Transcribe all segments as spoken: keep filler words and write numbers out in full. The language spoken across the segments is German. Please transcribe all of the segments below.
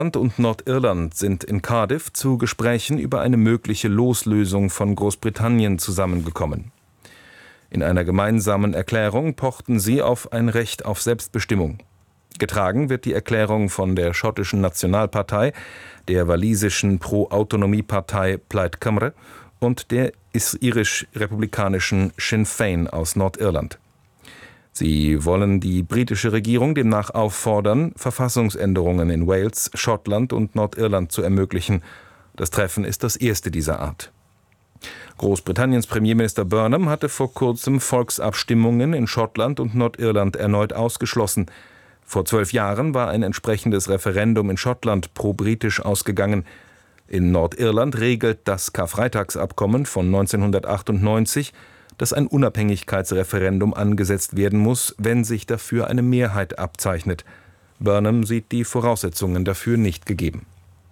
und Nordirland sind in Cardiff zu Gesprächen über eine mögliche Loslösung von Großbritannien zusammengekommen. In einer gemeinsamen Erklärung pochten sie auf ein Recht auf Selbstbestimmung. Getragen wird die Erklärung von der schottischen Nationalpartei, der walisischen Pro-Autonomie-Partei Plaid Cymru und der irisch-republikanischen Sinn Féin aus Nordirland. Sie wollen die britische Regierung demnach auffordern, Verfassungsänderungen in Wales, Schottland und Nordirland zu ermöglichen. Das Treffen ist das erste dieser Art. Großbritanniens Premierminister Burnham hatte vor kurzem Volksabstimmungen in Schottland und Nordirland erneut ausgeschlossen. Vor zwölf Jahren war ein entsprechendes Referendum in Schottland pro-britisch ausgegangen. In Nordirland regelt das Karfreitagsabkommen von neunzehnhundertachtundneunzig, dass ein Unabhängigkeitsreferendum angesetzt werden muss, wenn sich dafür eine Mehrheit abzeichnet. Burnham sieht die Voraussetzungen dafür nicht gegeben.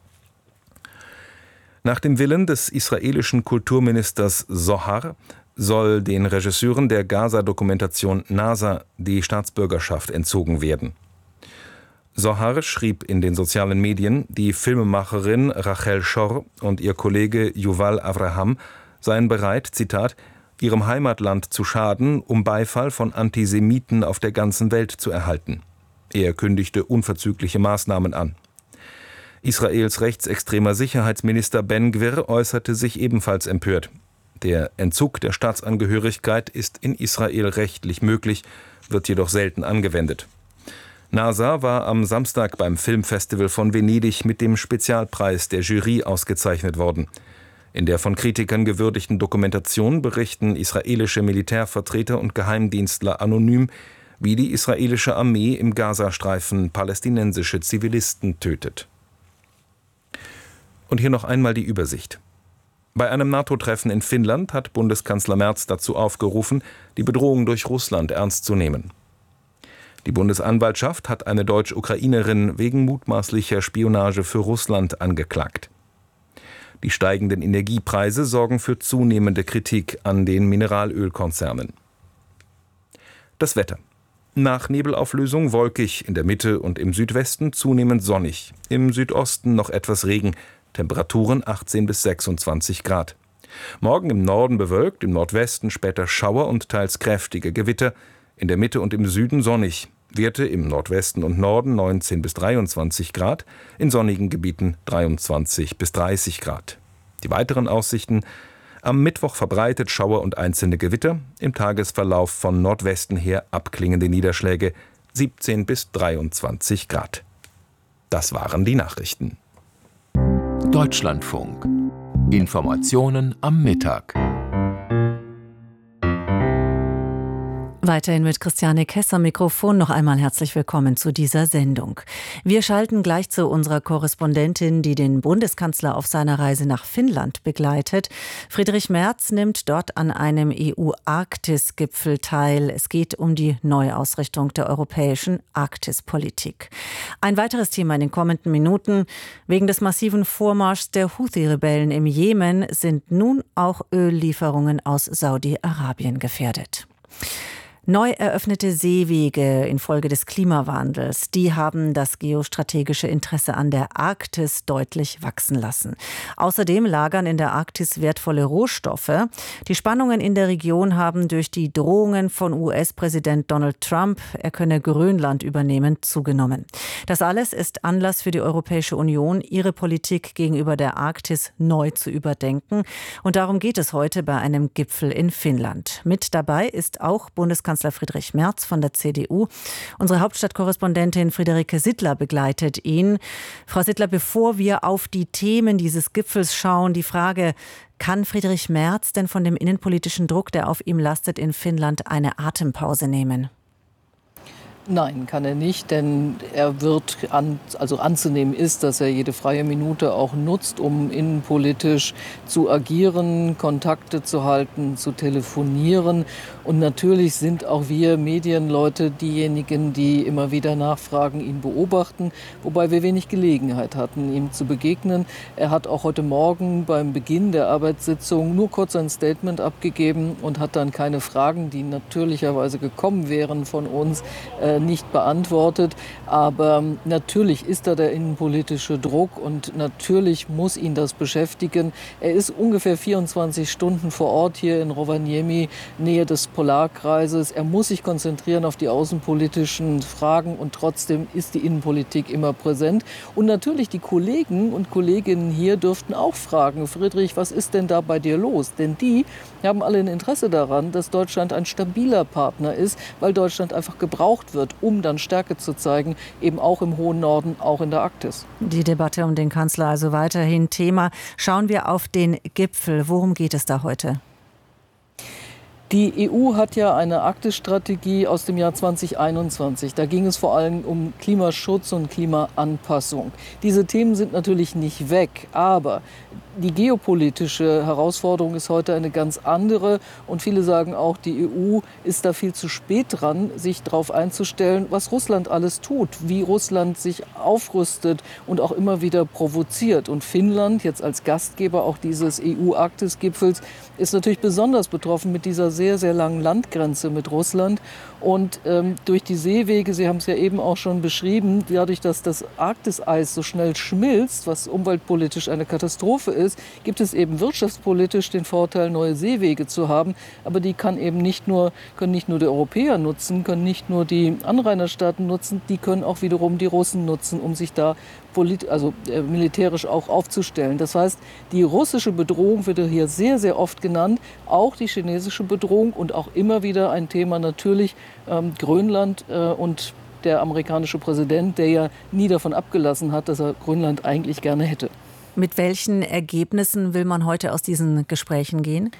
Nach dem Willen des israelischen Kulturministers Zohar soll den Regisseuren der Gaza-Dokumentation NASA die Staatsbürgerschaft entzogen werden. Zohar schrieb in den sozialen Medien, die Filmemacherin Rachel Shor und ihr Kollege Yuval Avraham seien bereit, Zitat, ihrem Heimatland zu schaden, um Beifall von Antisemiten auf der ganzen Welt zu erhalten. Er kündigte unverzügliche Maßnahmen an. Israels rechtsextremer Sicherheitsminister Ben Gvir äußerte sich ebenfalls empört. Der Entzug der Staatsangehörigkeit ist in Israel rechtlich möglich, wird jedoch selten angewendet. NASA war am Samstag beim Filmfestival von Venedig mit dem Spezialpreis der Jury ausgezeichnet worden. In der von Kritikern gewürdigten Dokumentation berichten israelische Militärvertreter und Geheimdienstler anonym, wie die israelische Armee im Gazastreifen palästinensische Zivilisten tötet. Und hier noch einmal die Übersicht. Bei einem NATO-Treffen in Finnland hat Bundeskanzler Merz dazu aufgerufen, die Bedrohung durch Russland ernst zu nehmen. Die Bundesanwaltschaft hat eine Deutsch-Ukrainerin wegen mutmaßlicher Spionage für Russland angeklagt. Die steigenden Energiepreise sorgen für zunehmende Kritik an den Mineralölkonzernen. Das Wetter. Nach Nebelauflösung wolkig, in der Mitte und im Südwesten zunehmend sonnig, im Südosten noch etwas Regen, Temperaturen achtzehn bis sechsundzwanzig Grad. Morgen im Norden bewölkt, im Nordwesten später Schauer und teils kräftige Gewitter, in der Mitte und im Süden sonnig. Werte im Nordwesten und Norden neunzehn bis dreiundzwanzig Grad, in sonnigen Gebieten dreiundzwanzig bis dreißig Grad. Die weiteren Aussichten: am Mittwoch verbreitet Schauer und einzelne Gewitter, im Tagesverlauf von Nordwesten her abklingende Niederschläge, siebzehn bis dreiundzwanzig Grad. Das waren die Nachrichten. Deutschlandfunk. Informationen am Mittag. Weiterhin mit Christiane Kess am Mikrofon. Noch einmal herzlich willkommen zu dieser Sendung. Wir schalten gleich zu unserer Korrespondentin, die den Bundeskanzler auf seiner Reise nach Finnland begleitet. Friedrich Merz nimmt dort an einem E U-Arktis-Gipfel teil. Es geht um die Neuausrichtung der europäischen Arktispolitik. Ein weiteres Thema in den kommenden Minuten. Wegen des massiven Vormarschs der Houthi-Rebellen im Jemen sind nun auch Öllieferungen aus Saudi-Arabien gefährdet. Neu eröffnete Seewege infolge des Klimawandels, die haben das geostrategische Interesse an der Arktis deutlich wachsen lassen. Außerdem lagern in der Arktis wertvolle Rohstoffe. Die Spannungen in der Region haben durch die Drohungen von U S-Präsident Donald Trump, er könne Grönland übernehmen, zugenommen. Das alles ist Anlass für die Europäische Union, ihre Politik gegenüber der Arktis neu zu überdenken. Und darum geht es heute bei einem Gipfel in Finnland. Mit dabei ist auch Bundeskanzler Friedrich Merz von der C D U. Unsere Hauptstadtkorrespondentin Friederike Sittler begleitet ihn. Frau Sittler, bevor wir auf die Themen dieses Gipfels schauen, die Frage: Kann Friedrich Merz denn von dem innenpolitischen Druck, der auf ihm lastet, in Finnland eine Atempause nehmen? Nein, kann er nicht, denn er wird, an, also anzunehmen ist, dass er jede freie Minute auch nutzt, um innenpolitisch zu agieren, Kontakte zu halten, zu telefonieren. Und natürlich sind auch wir Medienleute diejenigen, die immer wieder nachfragen, ihn beobachten, wobei wir wenig Gelegenheit hatten, ihm zu begegnen. Er hat auch heute Morgen beim Beginn der Arbeitssitzung nur kurz ein Statement abgegeben und hat dann keine Fragen, die natürlicherweise gekommen wären von uns, äh, er nicht beantwortet. Aber natürlich ist da der innenpolitische Druck und natürlich muss ihn das beschäftigen. Er ist ungefähr vierundzwanzig Stunden vor Ort hier in Rovaniemi, Nähe des Polarkreises. Er muss sich konzentrieren auf die außenpolitischen Fragen und trotzdem ist die Innenpolitik immer präsent. Und natürlich die Kollegen und Kolleginnen hier dürften auch fragen, Friedrich, was ist denn da bei dir los? Denn die haben alle ein Interesse daran, dass Deutschland ein stabiler Partner ist, weil Deutschland einfach gebraucht wird, um dann Stärke zu zeigen, eben auch im hohen Norden, auch in der Arktis. Die Debatte um den Kanzler also weiterhin Thema. Schauen wir auf den Gipfel. Worum geht es da heute? Die E U hat ja eine Arktisstrategie aus dem Jahr zweitausendeinundzwanzig. Da ging es vor allem um Klimaschutz und Klimaanpassung. Diese Themen sind natürlich nicht weg, aber die geopolitische Herausforderung ist heute eine ganz andere. Und viele sagen auch, die E U ist da viel zu spät dran, sich darauf einzustellen, was Russland alles tut, wie Russland sich aufrüstet und auch immer wieder provoziert. Und Finnland, jetzt als Gastgeber auch dieses E U-Arktis-Gipfels, ist natürlich besonders betroffen mit dieser sehr, sehr langen Landgrenze mit Russland. Und ähm, durch die Seewege, Sie haben es ja eben auch schon beschrieben, dadurch, dass das Arktiseis so schnell schmilzt, was umweltpolitisch eine Katastrophe ist, gibt es eben wirtschaftspolitisch den Vorteil, neue Seewege zu haben. Aber die kann eben nicht nur, können nicht nur die Europäer nutzen, können nicht nur die Anrainerstaaten nutzen, die können auch wiederum die Russen nutzen, um sich da polit- also, äh, militärisch auch aufzustellen. Das heißt, die russische Bedrohung wird hier sehr, sehr oft genannt, auch die chinesische Bedrohung und auch immer wieder ein Thema natürlich ähm, Grönland äh, und der amerikanische Präsident, der ja nie davon abgelassen hat, dass er Grönland eigentlich gerne hätte. Mit welchen Ergebnissen will man heute aus diesen Gesprächen gehen?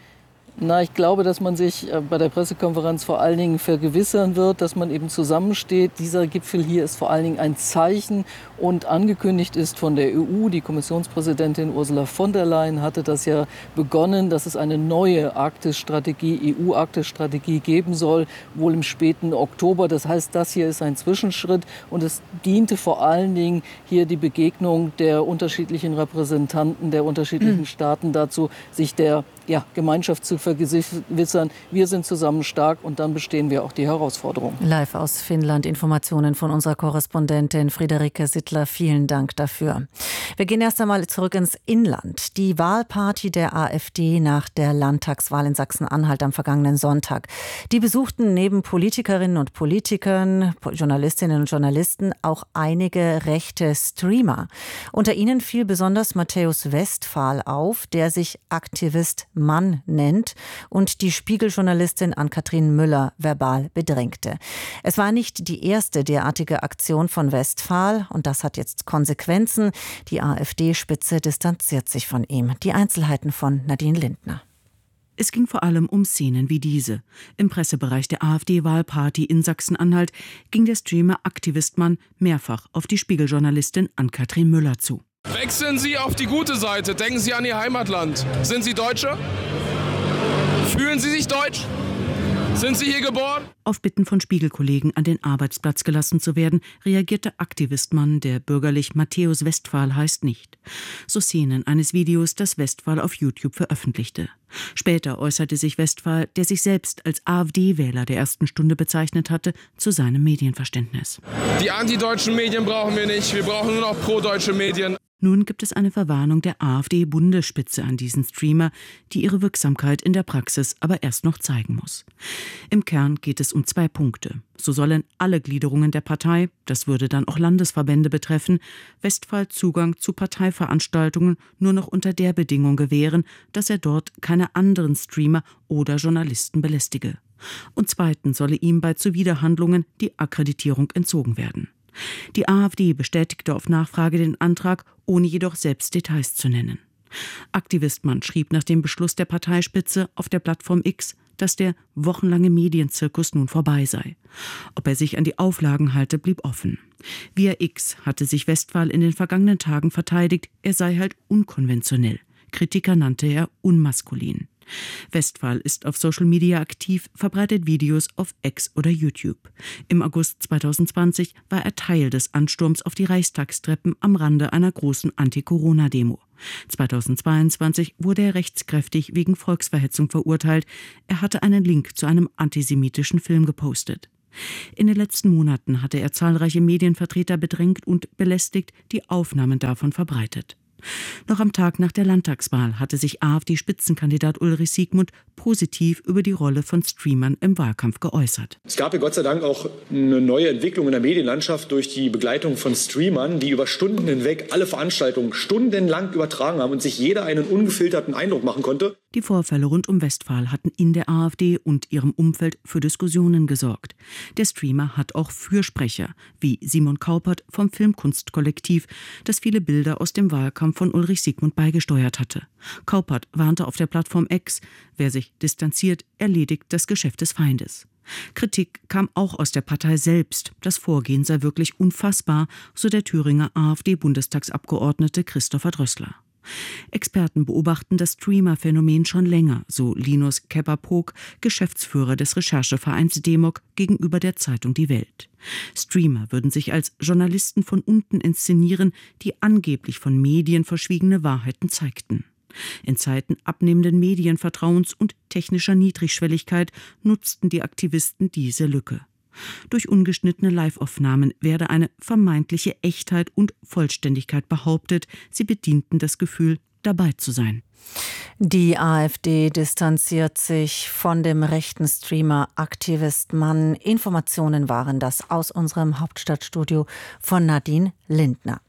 Na, ich glaube, dass man sich bei der Pressekonferenz vor allen Dingen vergewissern wird, dass man eben zusammensteht. Dieser Gipfel hier ist vor allen Dingen ein Zeichen und angekündigt ist von der E U. Die Kommissionspräsidentin Ursula von der Leyen hatte das ja begonnen, dass es eine neue Arktisstrategie, E U-Arktisstrategie geben soll, wohl im späten Oktober. Das heißt, das hier ist ein Zwischenschritt und es diente vor allen Dingen hier die Begegnung der unterschiedlichen Repräsentanten der unterschiedlichen mhm. Staaten dazu, sich der ja, Gemeinschaft zu vergewissern. Wir sind zusammen stark und dann bestehen wir auch die Herausforderung. Live aus Finnland, Informationen von unserer Korrespondentin Friederike Sittler. Vielen Dank dafür. Wir gehen erst einmal zurück ins Inland. Die Wahlparty der AfD nach der Landtagswahl in Sachsen-Anhalt am vergangenen Sonntag. Die besuchten neben Politikerinnen und Politikern, Journalistinnen und Journalisten auch einige rechte Streamer. Unter ihnen fiel besonders Matthäus Westphal auf, der sich Aktivist Mann nennt und die Spiegeljournalistin Ann-Kathrin Müller verbal bedrängte. Es war nicht die erste derartige Aktion von Westphal und das hat jetzt Konsequenzen. Die AfD-Spitze distanziert sich von ihm. Die Einzelheiten von Nadine Lindner. Es ging vor allem um Szenen wie diese. Im Pressebereich der AfD-Wahlparty in Sachsen-Anhalt ging der Streamer Aktivist Mann mehrfach auf die Spiegeljournalistin Ann-Kathrin Müller zu. Wechseln Sie auf die gute Seite, denken Sie an Ihr Heimatland. Sind Sie Deutsche? Fühlen Sie sich deutsch? Sind Sie hier geboren? Auf Bitten von Spiegelkollegen an den Arbeitsplatz gelassen zu werden, reagierte Aktivistmann, der bürgerlich Matthäus Westphal heißt, nicht. So Szenen eines Videos, das Westphal auf YouTube veröffentlichte. Später äußerte sich Westphal, der sich selbst als AfD-Wähler der ersten Stunde bezeichnet hatte, zu seinem Medienverständnis. Die antideutschen Medien brauchen wir nicht, wir brauchen nur noch pro-deutsche Medien. Nun gibt es eine Verwarnung der AfD-Bundesspitze an diesen Streamer, die ihre Wirksamkeit in der Praxis aber erst noch zeigen muss. Im Kern geht es um zwei Punkte. So sollen alle Gliederungen der Partei, das würde dann auch Landesverbände betreffen, Westphal Zugang zu Parteiveranstaltungen nur noch unter der Bedingung gewähren, dass er dort keine anderen Streamer oder Journalisten belästige. Und zweitens solle ihm bei Zuwiderhandlungen die Akkreditierung entzogen werden. Die AfD bestätigte auf Nachfrage den Antrag, ohne jedoch selbst Details zu nennen. Aktivist Mann schrieb nach dem Beschluss der Parteispitze auf der Plattform X, dass der wochenlange Medienzirkus nun vorbei sei. Ob er sich an die Auflagen halte, blieb offen. Via X hatte sich Westphal in den vergangenen Tagen verteidigt, er sei halt unkonventionell. Kritiker nannte er unmaskulin. Westphal ist auf Social Media aktiv, verbreitet Videos auf X oder YouTube. Im August zweitausendzwanzig war er Teil des Ansturms auf die Reichstagstreppen am Rande einer großen Anti-Corona-Demo. zweitausendzweiundzwanzig wurde er rechtskräftig wegen Volksverhetzung verurteilt. Er hatte einen Link zu einem antisemitischen Film gepostet. In den letzten Monaten hatte er zahlreiche Medienvertreter bedrängt und belästigt, die Aufnahmen davon verbreitet. Noch am Tag nach der Landtagswahl hatte sich AfD-Spitzenkandidat Ulrich Siegmund positiv über die Rolle von Streamern im Wahlkampf geäußert. Es gab ja Gott sei Dank auch eine neue Entwicklung in der Medienlandschaft durch die Begleitung von Streamern, die über Stunden hinweg alle Veranstaltungen stundenlang übertragen haben und sich jeder einen ungefilterten Eindruck machen konnte. Die Vorfälle rund um Westphal hatten in der AfD und ihrem Umfeld für Diskussionen gesorgt. Der Streamer hat auch Fürsprecher, wie Simon Kaupert vom Filmkunstkollektiv, das viele Bilder aus dem Wahlkampf von Ulrich Siegmund beigesteuert hatte. Kaupert warnte auf der Plattform X, wer sich distanziert, erledigt das Geschäft des Feindes. Kritik kam auch aus der Partei selbst. Das Vorgehen sei wirklich unfassbar, so der Thüringer AfD-Bundestagsabgeordnete Christopher Drössler. Experten beobachten das Streamer-Phänomen schon länger, so Linus Kepper-Pog, Geschäftsführer des Recherchevereins Demok gegenüber der Zeitung Die Welt. Streamer würden sich als Journalisten von unten inszenieren, die angeblich von Medien verschwiegene Wahrheiten zeigten. In Zeiten abnehmenden Medienvertrauens und technischer Niedrigschwelligkeit nutzten die Aktivisten diese Lücke. Durch ungeschnittene Live-Aufnahmen werde eine vermeintliche Echtheit und Vollständigkeit behauptet. Sie bedienten das Gefühl, dabei zu sein. Die AfD distanziert sich von dem rechten Streamer Aktivist Mann. Informationen waren das aus unserem Hauptstadtstudio von Nadine Lindner.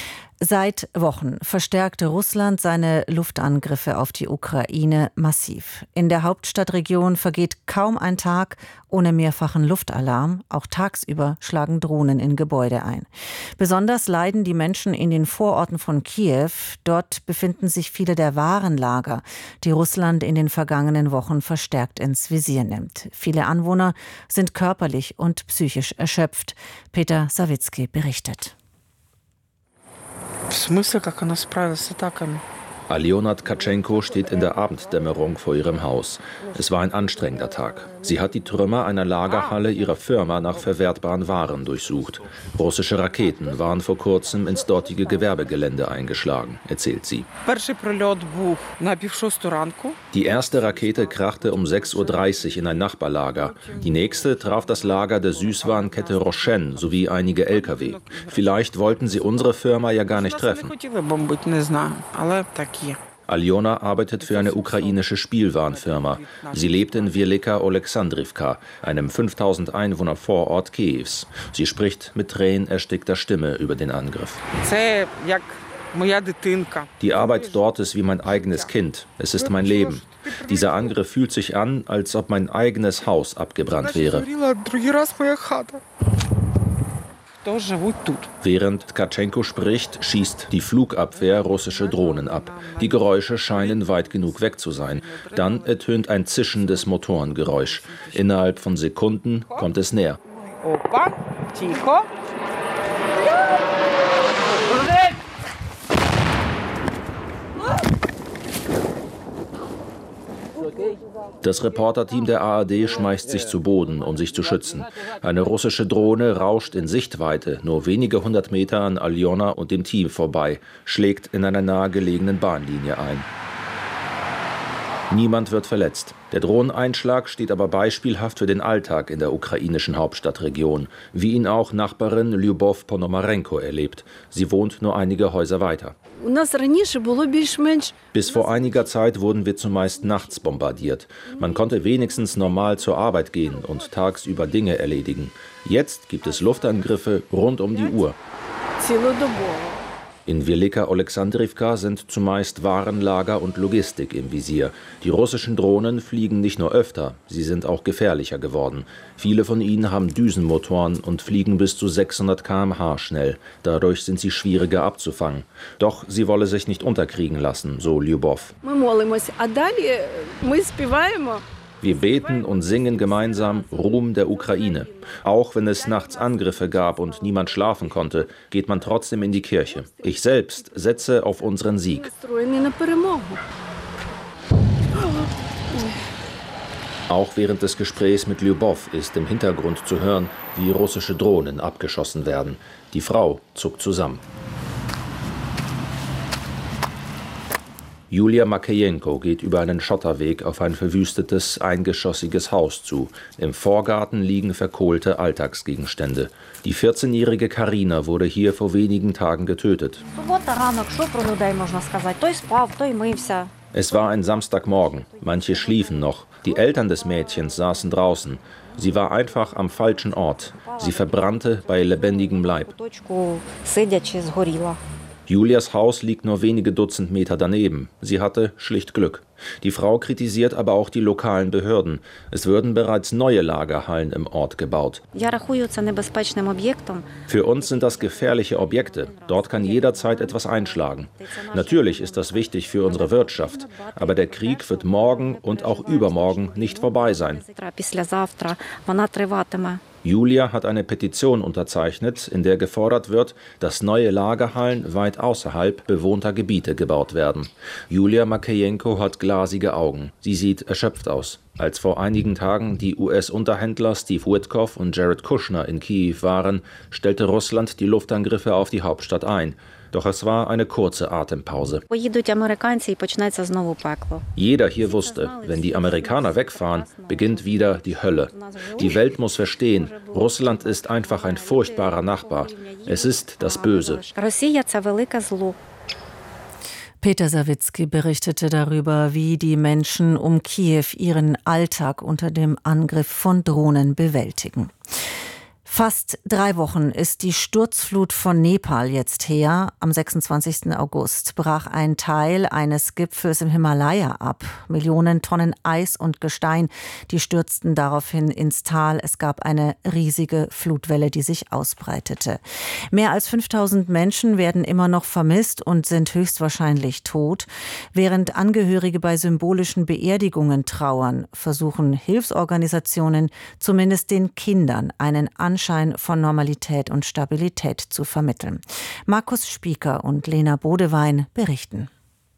Seit Wochen verstärkte Russland seine Luftangriffe auf die Ukraine massiv. In der Hauptstadtregion vergeht kaum ein Tag ohne mehrfachen Luftalarm. Auch tagsüber schlagen Drohnen in Gebäude ein. Besonders leiden die Menschen in den Vororten von Kiew. Dort befinden sich viele der Warenlager, die Russland in den vergangenen Wochen verstärkt ins Visier nimmt. Viele Anwohner sind körperlich und psychisch erschöpft. Peter Sawicki berichtet. Aljona Tkatschenko steht in der Abenddämmerung vor ihrem Haus. Es war ein anstrengender Tag. Sie hat die Trümmer einer Lagerhalle ihrer Firma nach verwertbaren Waren durchsucht. Russische Raketen waren vor kurzem ins dortige Gewerbegelände eingeschlagen, erzählt sie. Die erste Rakete krachte um sechs Uhr dreißig in ein Nachbarlager. Die nächste traf das Lager der Süßwarenkette Roschen sowie einige L K W. Vielleicht wollten sie unsere Firma ja gar nicht treffen. Aljona arbeitet für eine ukrainische Spielwarenfirma. Sie lebt in Wielika Oleksandrivka, einem fünftausend Einwohner Vorort Kiews. Sie spricht mit tränenerstickter Stimme über den Angriff. Die Arbeit dort ist wie mein eigenes Kind. Es ist mein Leben. Dieser Angriff fühlt sich an, als ob mein eigenes Haus abgebrannt wäre. Während Tkatschenko spricht, schießt die Flugabwehr russische Drohnen ab. Die Geräusche scheinen weit genug weg zu sein. Dann ertönt ein zischendes Motorengeräusch. Innerhalb von Sekunden kommt es näher. Opa, Tico. Das Reporterteam der A R D schmeißt sich zu Boden, um sich zu schützen. Eine russische Drohne rauscht in Sichtweite nur wenige hundert Meter an Aljona und dem Team vorbei, schlägt in einer nahegelegenen Bahnlinie ein. Niemand wird verletzt. Der Drohneneinschlag steht aber beispielhaft für den Alltag in der ukrainischen Hauptstadtregion, wie ihn auch Nachbarin Lyubov Ponomarenko erlebt. Sie wohnt nur einige Häuser weiter. Bis vor einiger Zeit wurden wir zumeist nachts bombardiert. Man konnte wenigstens normal zur Arbeit gehen und tagsüber Dinge erledigen. Jetzt gibt es Luftangriffe rund um die Uhr. In Wielika Oleksandrivka sind zumeist Warenlager und Logistik im Visier. Die russischen Drohnen fliegen nicht nur öfter, sie sind auch gefährlicher geworden. Viele von ihnen haben Düsenmotoren und fliegen bis zu sechshundert Kilometer pro Stunde schnell. Dadurch sind sie schwieriger abzufangen. Doch sie wolle sich nicht unterkriegen lassen, so Lyubov. Wir beten und singen gemeinsam Ruhm der Ukraine. Auch wenn es nachts Angriffe gab und niemand schlafen konnte, geht man trotzdem in die Kirche. Ich selbst setze auf unseren Sieg. Auch während des Gesprächs mit Lyubov ist im Hintergrund zu hören, wie russische Drohnen abgeschossen werden. Die Frau zuckt zusammen. Julia Makejenko geht über einen Schotterweg auf ein verwüstetes, eingeschossiges Haus zu. Im Vorgarten liegen verkohlte Alltagsgegenstände. Die vierzehnjährige Karina wurde hier vor wenigen Tagen getötet. Es war ein Samstagmorgen. Manche schliefen noch. Die Eltern des Mädchens saßen draußen. Sie war einfach am falschen Ort. Sie verbrannte bei lebendigem Leib. Julias Haus liegt nur wenige Dutzend Meter daneben. Sie hatte schlicht Glück. Die Frau kritisiert aber auch die lokalen Behörden. Es würden bereits neue Lagerhallen im Ort gebaut. Für uns sind das gefährliche Objekte. Dort kann jederzeit etwas einschlagen. Natürlich ist das wichtig für unsere Wirtschaft. Aber der Krieg wird morgen und auch übermorgen nicht vorbei sein. Julia hat eine Petition unterzeichnet, in der gefordert wird, dass neue Lagerhallen weit außerhalb bewohnter Gebiete gebaut werden. Julia Makejenko hat glasige Augen. Sie sieht erschöpft aus. Als vor einigen Tagen die U S-Unterhändler Steve Witkoff und Jared Kushner in Kiew waren, stellte Russland die Luftangriffe auf die Hauptstadt ein. Doch es war eine kurze Atempause. Jeder hier wusste, wenn die Amerikaner wegfahren, beginnt wieder die Hölle. Die Welt muss verstehen, Russland ist einfach ein furchtbarer Nachbar. Es ist das Böse. Peter Sawicki berichtete darüber, wie die Menschen um Kiew ihren Alltag unter dem Angriff von Drohnen bewältigen. Fast drei Wochen ist die Sturzflut von Nepal jetzt her. Am sechsundzwanzigsten August brach ein Teil eines Gipfels im Himalaya ab. Millionen Tonnen Eis und Gestein, die stürzten daraufhin ins Tal. Es gab eine riesige Flutwelle, die sich ausbreitete. Mehr als fünftausend Menschen werden immer noch vermisst und sind höchstwahrscheinlich tot. Während Angehörige bei symbolischen Beerdigungen trauern, versuchen Hilfsorganisationen zumindest den Kindern einen Anschein von Normalität und Stabilität zu vermitteln. Markus Spieker und Lena Bodewein berichten.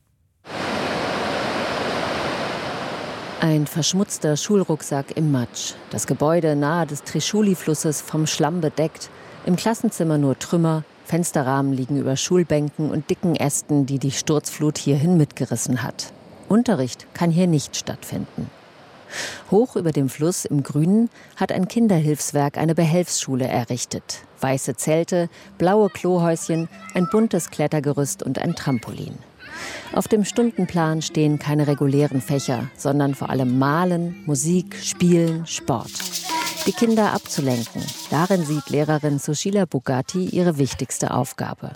Ein verschmutzter Schulrucksack im Matsch. Das Gebäude nahe des Trishuli-Flusses vom Schlamm bedeckt. Im Klassenzimmer nur Trümmer. Fensterrahmen liegen über Schulbänken und dicken Ästen, die die Sturzflut hierhin mitgerissen hat. Unterricht kann hier nicht stattfinden. Hoch über dem Fluss im Grünen hat ein Kinderhilfswerk eine Behelfsschule errichtet. Weiße Zelte, blaue Klohäuschen, ein buntes Klettergerüst und ein Trampolin. Auf dem Stundenplan stehen keine regulären Fächer, sondern vor allem Malen, Musik, Spielen, Sport. Die Kinder abzulenken. Darin sieht Lehrerin Sushila Bugatti ihre wichtigste Aufgabe.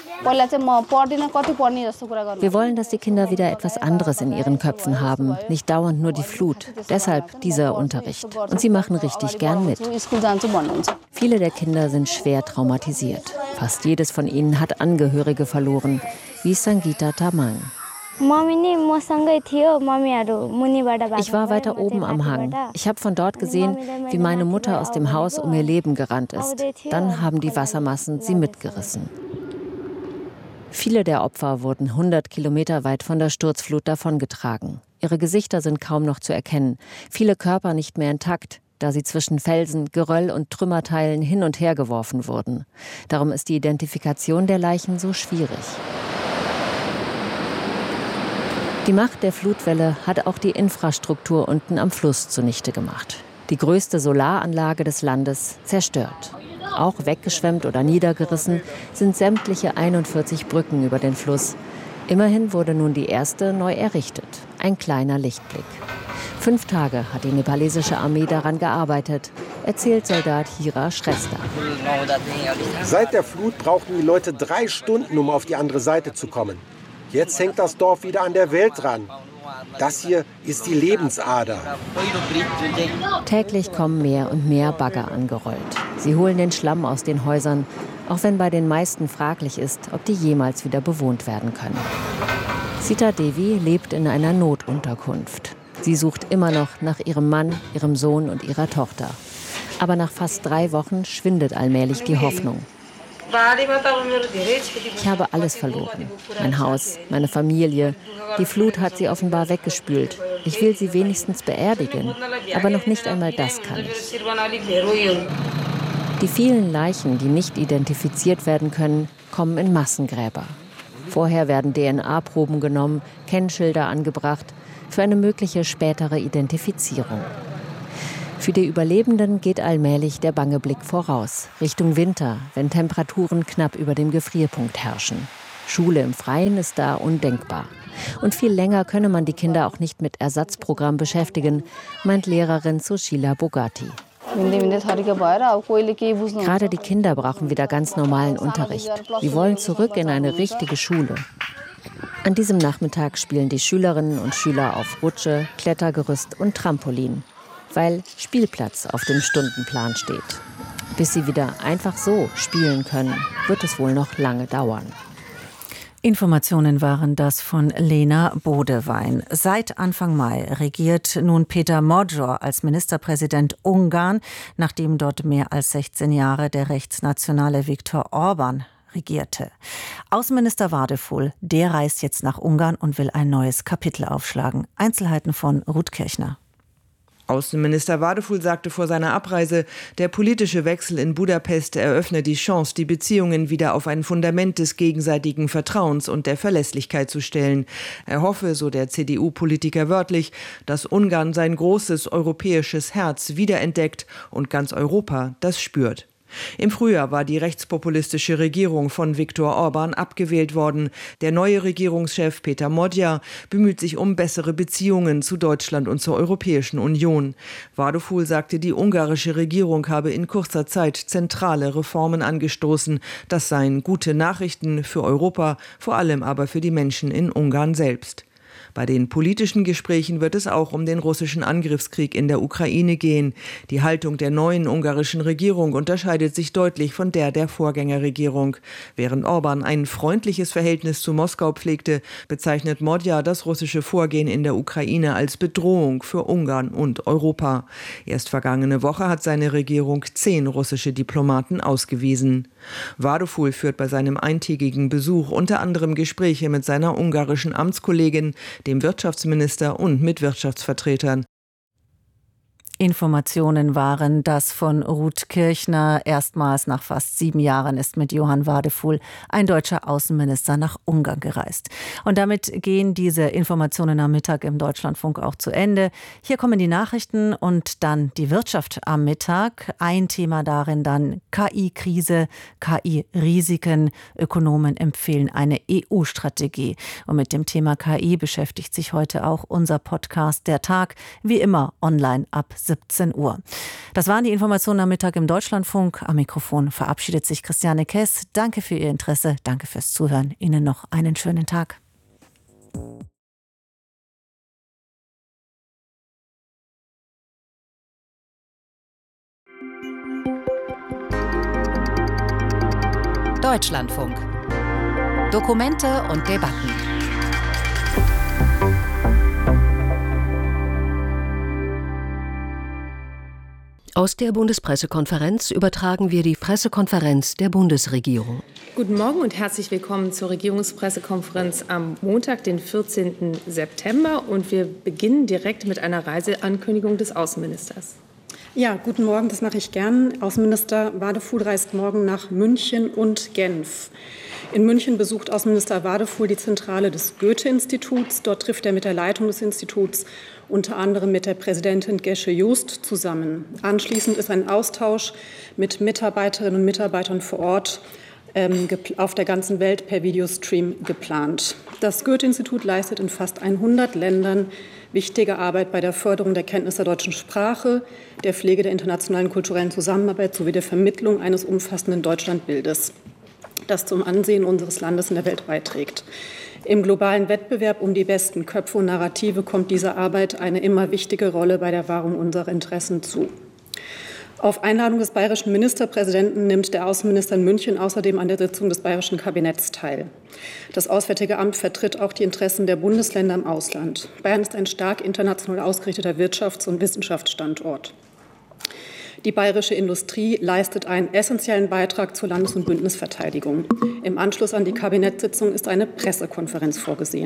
Wir wollen, dass die Kinder wieder etwas anderes in ihren Köpfen haben, nicht dauernd nur die Flut. Deshalb dieser Unterricht. Und sie machen richtig gern mit. Viele der Kinder sind schwer traumatisiert. Fast jedes von ihnen hat Angehörige verloren, wie Sangeeta Tamang. Ich war weiter oben am Hang. Ich habe von dort gesehen, wie meine Mutter aus dem Haus um ihr Leben gerannt ist. Dann haben die Wassermassen sie mitgerissen. Viele der Opfer wurden hundert Kilometer weit von der Sturzflut davongetragen. Ihre Gesichter sind kaum noch zu erkennen. Viele Körper nicht mehr intakt, da sie zwischen Felsen, Geröll und Trümmerteilen hin und her geworfen wurden. Darum ist die Identifikation der Leichen so schwierig. Die Macht der Flutwelle hat auch die Infrastruktur unten am Fluss zunichte gemacht. Die größte Solaranlage des Landes zerstört. Auch weggeschwemmt oder niedergerissen sind sämtliche einundvierzig Brücken über den Fluss. Immerhin wurde nun die erste neu errichtet. Ein kleiner Lichtblick. Fünf Tage hat die nepalesische Armee daran gearbeitet, erzählt Soldat Hira Shrestha. Seit der Flut brauchten die Leute drei Stunden, um auf die andere Seite zu kommen. Jetzt hängt das Dorf wieder an der Welt dran. Das hier ist die Lebensader. Täglich kommen mehr und mehr Bagger angerollt. Sie holen den Schlamm aus den Häusern, auch wenn bei den meisten fraglich ist, ob die jemals wieder bewohnt werden können. Sita Devi lebt in einer Notunterkunft. Sie sucht immer noch nach ihrem Mann, ihrem Sohn und ihrer Tochter. Aber nach fast drei Wochen schwindet allmählich die Hoffnung. Ich habe alles verloren. Mein Haus, meine Familie. Die Flut hat sie offenbar weggespült. Ich will sie wenigstens beerdigen. Aber noch nicht einmal das kann ich. Die vielen Leichen, die nicht identifiziert werden können, kommen in Massengräber. Vorher werden D N A-Proben genommen, Kennschilder angebracht für eine mögliche spätere Identifizierung. Für die Überlebenden geht allmählich der bange Blick voraus, Richtung Winter, wenn Temperaturen knapp über dem Gefrierpunkt herrschen. Schule im Freien ist da undenkbar. Und viel länger könne man die Kinder auch nicht mit Ersatzprogramm beschäftigen, meint Lehrerin Sushila Bogati. Gerade die Kinder brauchen wieder ganz normalen Unterricht. Sie wollen zurück in eine richtige Schule. An diesem Nachmittag spielen die Schülerinnen und Schüler auf Rutsche, Klettergerüst und Trampolin, weil Spielplatz auf dem Stundenplan steht. Bis sie wieder einfach so spielen können, wird es wohl noch lange dauern. Informationen waren das von Lena Bodewein. Seit Anfang Mai regiert nun Péter Magyar als Ministerpräsident Ungarn, nachdem dort mehr als sechzehn Jahre der rechtsnationale Viktor Orbán regierte. Außenminister Wadefull, der reist jetzt nach Ungarn und will ein neues Kapitel aufschlagen. Einzelheiten von Ruth Kirchner. Außenminister Wadefull sagte vor seiner Abreise, der politische Wechsel in Budapest eröffne die Chance, die Beziehungen wieder auf ein Fundament des gegenseitigen Vertrauens und der Verlässlichkeit zu stellen. Er hoffe, so der C D U-Politiker wörtlich, dass Ungarn sein großes europäisches Herz wiederentdeckt und ganz Europa das spürt. Im Frühjahr war die rechtspopulistische Regierung von Viktor Orbán abgewählt worden. Der neue Regierungschef Péter Magyar bemüht sich um bessere Beziehungen zu Deutschland und zur Europäischen Union. Wadefull sagte, die ungarische Regierung habe in kurzer Zeit zentrale Reformen angestoßen. Das seien gute Nachrichten für Europa, vor allem aber für die Menschen in Ungarn selbst. Bei den politischen Gesprächen wird es auch um den russischen Angriffskrieg in der Ukraine gehen. Die Haltung der neuen ungarischen Regierung unterscheidet sich deutlich von der der Vorgängerregierung. Während Orbán ein freundliches Verhältnis zu Moskau pflegte, bezeichnet Magyar das russische Vorgehen in der Ukraine als Bedrohung für Ungarn und Europa. Erst vergangene Woche hat seine Regierung zehn russische Diplomaten ausgewiesen. Wadefull führt bei seinem eintägigen Besuch unter anderem Gespräche mit seiner ungarischen Amtskollegin, dem Wirtschaftsminister und mit Wirtschaftsvertretern. Informationen waren das von Ruth Kirchner. Erstmals nach fast sieben Jahren ist mit Johann Wadefull ein deutscher Außenminister nach Ungarn gereist. Und damit gehen diese Informationen am Mittag im Deutschlandfunk auch zu Ende. Hier kommen die Nachrichten und dann die Wirtschaft am Mittag. Ein Thema darin dann K I-Krise, K I-Risiken. Ökonomen empfehlen eine E U-Strategie. Und mit dem Thema K I beschäftigt sich heute auch unser Podcast Der Tag, wie immer online ab siebzehn Uhr. Das waren die Informationen am Mittag im Deutschlandfunk. Am Mikrofon verabschiedet sich Christiane Kess. Danke für Ihr Interesse, danke fürs Zuhören. Ihnen noch einen schönen Tag. Deutschlandfunk. Dokumente und Debatten. Aus der Bundespressekonferenz übertragen wir die Pressekonferenz der Bundesregierung. Guten Morgen und herzlich willkommen zur Regierungspressekonferenz am Montag, den vierzehnten September. Und wir beginnen direkt mit einer Reiseankündigung des Außenministers. Ja, guten Morgen, das mache ich gern. Außenminister Wadefull reist morgen nach München und Genf. In München besucht Außenminister Wadefull die Zentrale des Goethe-Instituts. Dort trifft er mit der Leitung des Instituts, unter anderem mit der Präsidentin Gesche Joost, zusammen. Anschließend ist ein Austausch mit Mitarbeiterinnen und Mitarbeitern vor Ort ähm, auf der ganzen Welt per Videostream geplant. Das Goethe-Institut leistet in fast hundert Ländern wichtige Arbeit bei der Förderung der Kenntnis der deutschen Sprache, der Pflege der internationalen kulturellen Zusammenarbeit sowie der Vermittlung eines umfassenden Deutschlandbildes, das zum Ansehen unseres Landes in der Welt beiträgt. Im globalen Wettbewerb um die besten Köpfe und Narrative kommt dieser Arbeit eine immer wichtige Rolle bei der Wahrung unserer Interessen zu. Auf Einladung des bayerischen Ministerpräsidenten nimmt der Außenminister in München außerdem an der Sitzung des bayerischen Kabinetts teil. Das Auswärtige Amt vertritt auch die Interessen der Bundesländer im Ausland. Bayern ist ein stark international ausgerichteter Wirtschafts- und Wissenschaftsstandort. Die bayerische Industrie leistet einen essentiellen Beitrag zur Landes- und Bündnisverteidigung. Im Anschluss an die Kabinettssitzung ist eine Pressekonferenz vorgesehen.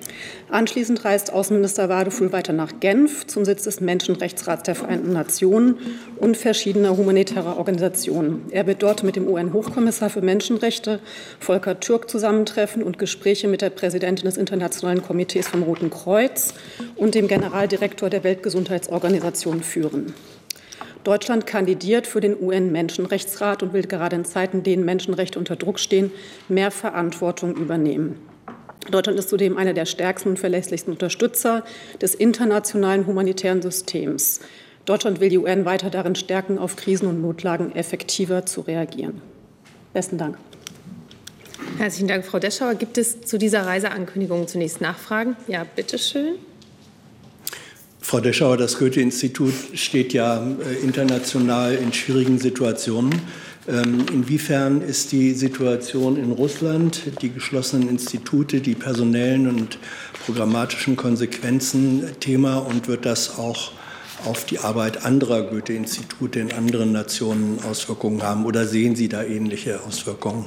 Anschließend reist Außenminister Wadefuhl weiter nach Genf zum Sitz des Menschenrechtsrats der Vereinten Nationen und verschiedener humanitärer Organisationen. Er wird dort mit dem U N-Hochkommissar für Menschenrechte Volker Türk zusammentreffen und Gespräche mit der Präsidentin des Internationalen Komitees vom Roten Kreuz und dem Generaldirektor der Weltgesundheitsorganisation führen. Deutschland kandidiert für den U N-Menschenrechtsrat und will gerade in Zeiten, in denen Menschenrechte unter Druck stehen, mehr Verantwortung übernehmen. Deutschland ist zudem einer der stärksten und verlässlichsten Unterstützer des internationalen humanitären Systems. Deutschland will die U N weiter darin stärken, auf Krisen und Notlagen effektiver zu reagieren. Besten Dank. Herzlichen Dank, Frau Deschauer. Gibt es zu dieser Reiseankündigung zunächst Nachfragen? Ja, bitteschön. Frau Deschauer, das Goethe-Institut steht ja international in schwierigen Situationen. Inwiefern ist die Situation in Russland, die geschlossenen Institute, die personellen und programmatischen Konsequenzen Thema und wird das auch auf die Arbeit anderer Goethe-Institute in anderen Nationen Auswirkungen haben oder sehen Sie da ähnliche Auswirkungen?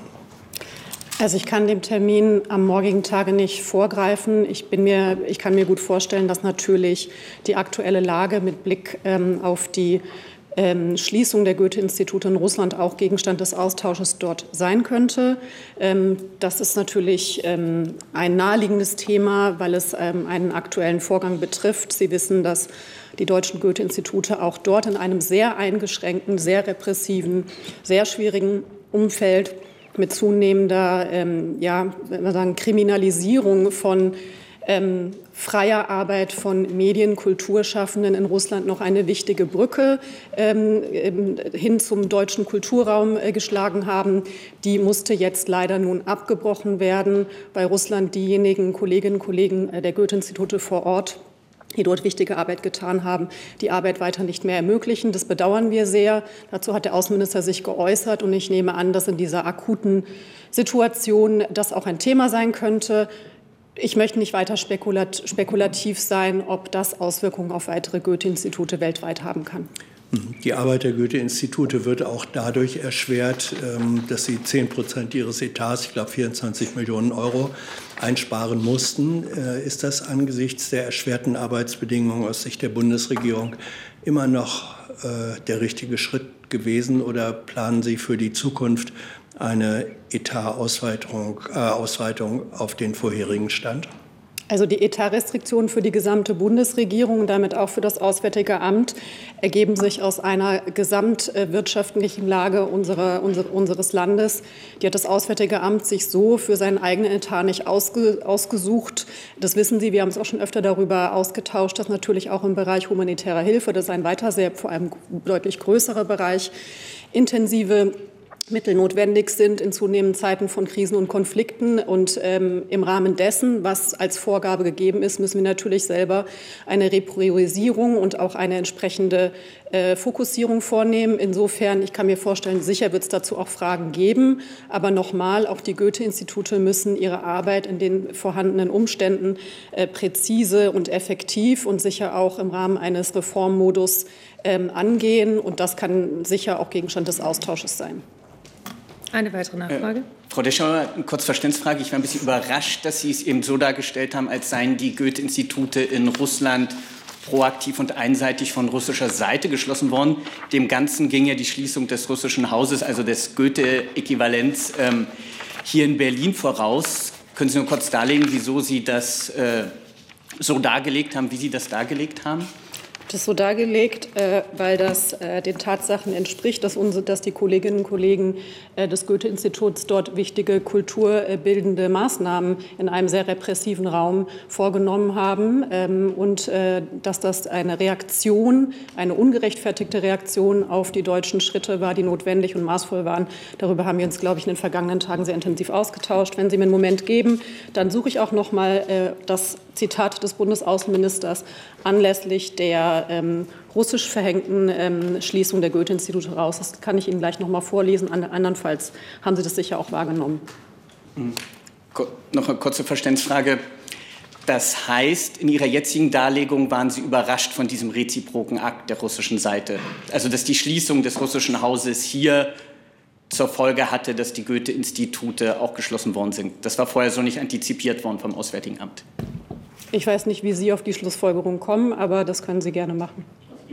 Also ich kann dem Termin am morgigen Tage nicht vorgreifen. Ich, bin mir, ich kann mir gut vorstellen, dass natürlich die aktuelle Lage mit Blick ähm, auf die Ähm, Schließung der Goethe-Institute in Russland auch Gegenstand des Austausches dort sein könnte. Ähm, das ist natürlich ähm, ein naheliegendes Thema, weil es ähm, einen aktuellen Vorgang betrifft. Sie wissen, dass die deutschen Goethe-Institute auch dort in einem sehr eingeschränkten, sehr repressiven, sehr schwierigen Umfeld mit zunehmender ähm, ja, wenn wir sagen, Kriminalisierung von Ähm, freier Arbeit von Medien, Kulturschaffenden in Russland noch eine wichtige Brücke ähm, hin zum deutschen Kulturraum äh, geschlagen haben. Die musste jetzt leider nun abgebrochen werden, weil Russland diejenigen Kolleginnen und Kollegen äh, der Goethe-Institute vor Ort, die dort wichtige Arbeit getan haben, die Arbeit weiter nicht mehr ermöglichen. Das bedauern wir sehr. Dazu hat der Außenminister sich geäußert und ich nehme an, dass in dieser akuten Situation das auch ein Thema sein könnte. Ich möchte nicht weiter spekulat- spekulativ sein, ob das Auswirkungen auf weitere Goethe-Institute weltweit haben kann. Die Arbeit der Goethe-Institute wird auch dadurch erschwert, dass sie zehn Prozent ihres Etats, ich glaube vierundzwanzig Millionen Euro, einsparen mussten. Ist das angesichts der erschwerten Arbeitsbedingungen aus Sicht der Bundesregierung immer noch der richtige Schritt gewesen oder planen Sie für die Zukunft eine Etatausweitung äh, Ausweitung auf den vorherigen Stand? Also die Etatrestriktionen für die gesamte Bundesregierung und damit auch für das Auswärtige Amt ergeben sich aus einer gesamtwirtschaftlichen Lage unserer, unser, unseres Landes. Die hat das Auswärtige Amt sich so für seinen eigenen Etat nicht ausge, ausgesucht. Das wissen Sie, wir haben uns auch schon öfter darüber ausgetauscht, dass natürlich auch im Bereich humanitärer Hilfe, das ist ein weiter sehr, vor allem deutlich größerer Bereich, intensive Mittel notwendig sind in zunehmenden Zeiten von Krisen und Konflikten. Und ähm, im Rahmen dessen, was als Vorgabe gegeben ist, müssen wir natürlich selber eine Repriorisierung und auch eine entsprechende äh, Fokussierung vornehmen. Insofern, ich kann mir vorstellen, sicher wird es dazu auch Fragen geben. Aber nochmal, auch die Goethe-Institute müssen ihre Arbeit in den vorhandenen Umständen äh, präzise und effektiv und sicher auch im Rahmen eines Reformmodus ähm, angehen. Und das kann sicher auch Gegenstand des Austausches sein. Eine weitere Nachfrage. Äh, Frau Deschauer, eine kurze Verständnisfrage. Ich war ein bisschen überrascht, dass Sie es eben so dargestellt haben, als seien die Goethe-Institute in Russland proaktiv und einseitig von russischer Seite geschlossen worden. Dem Ganzen ging ja die Schließung des russischen Hauses, also des Goethe-Äquivalents, ähm, hier in Berlin voraus. Können Sie nur kurz darlegen, wieso Sie das äh, so dargelegt haben, wie Sie das dargelegt haben? Das ist so dargelegt, äh, weil das äh, den Tatsachen entspricht, dass, unsere, dass die Kolleginnen und Kollegen äh, des Goethe-Instituts dort wichtige kulturbildende Maßnahmen in einem sehr repressiven Raum vorgenommen haben ähm, und äh, dass das eine Reaktion, eine ungerechtfertigte Reaktion auf die deutschen Schritte war, die notwendig und maßvoll waren. Darüber haben wir uns, glaube ich, in den vergangenen Tagen sehr intensiv ausgetauscht. Wenn Sie mir einen Moment geben, dann suche ich auch noch mal äh, das Zitat des Bundesaußenministers anlässlich der ähm, russisch verhängten ähm, Schließung der Goethe-Institute raus. Das kann ich Ihnen gleich noch mal vorlesen. Andernfalls haben Sie das sicher auch wahrgenommen. Noch eine kurze Verständnisfrage. Das heißt, in Ihrer jetzigen Darlegung waren Sie überrascht von diesem reziproken Akt der russischen Seite? Also, dass die Schließung des russischen Hauses hier zur Folge hatte, dass die Goethe-Institute auch geschlossen worden sind. Das war vorher so nicht antizipiert worden vom Auswärtigen Amt. Ich weiß nicht, wie Sie auf die Schlussfolgerung kommen, aber das können Sie gerne machen.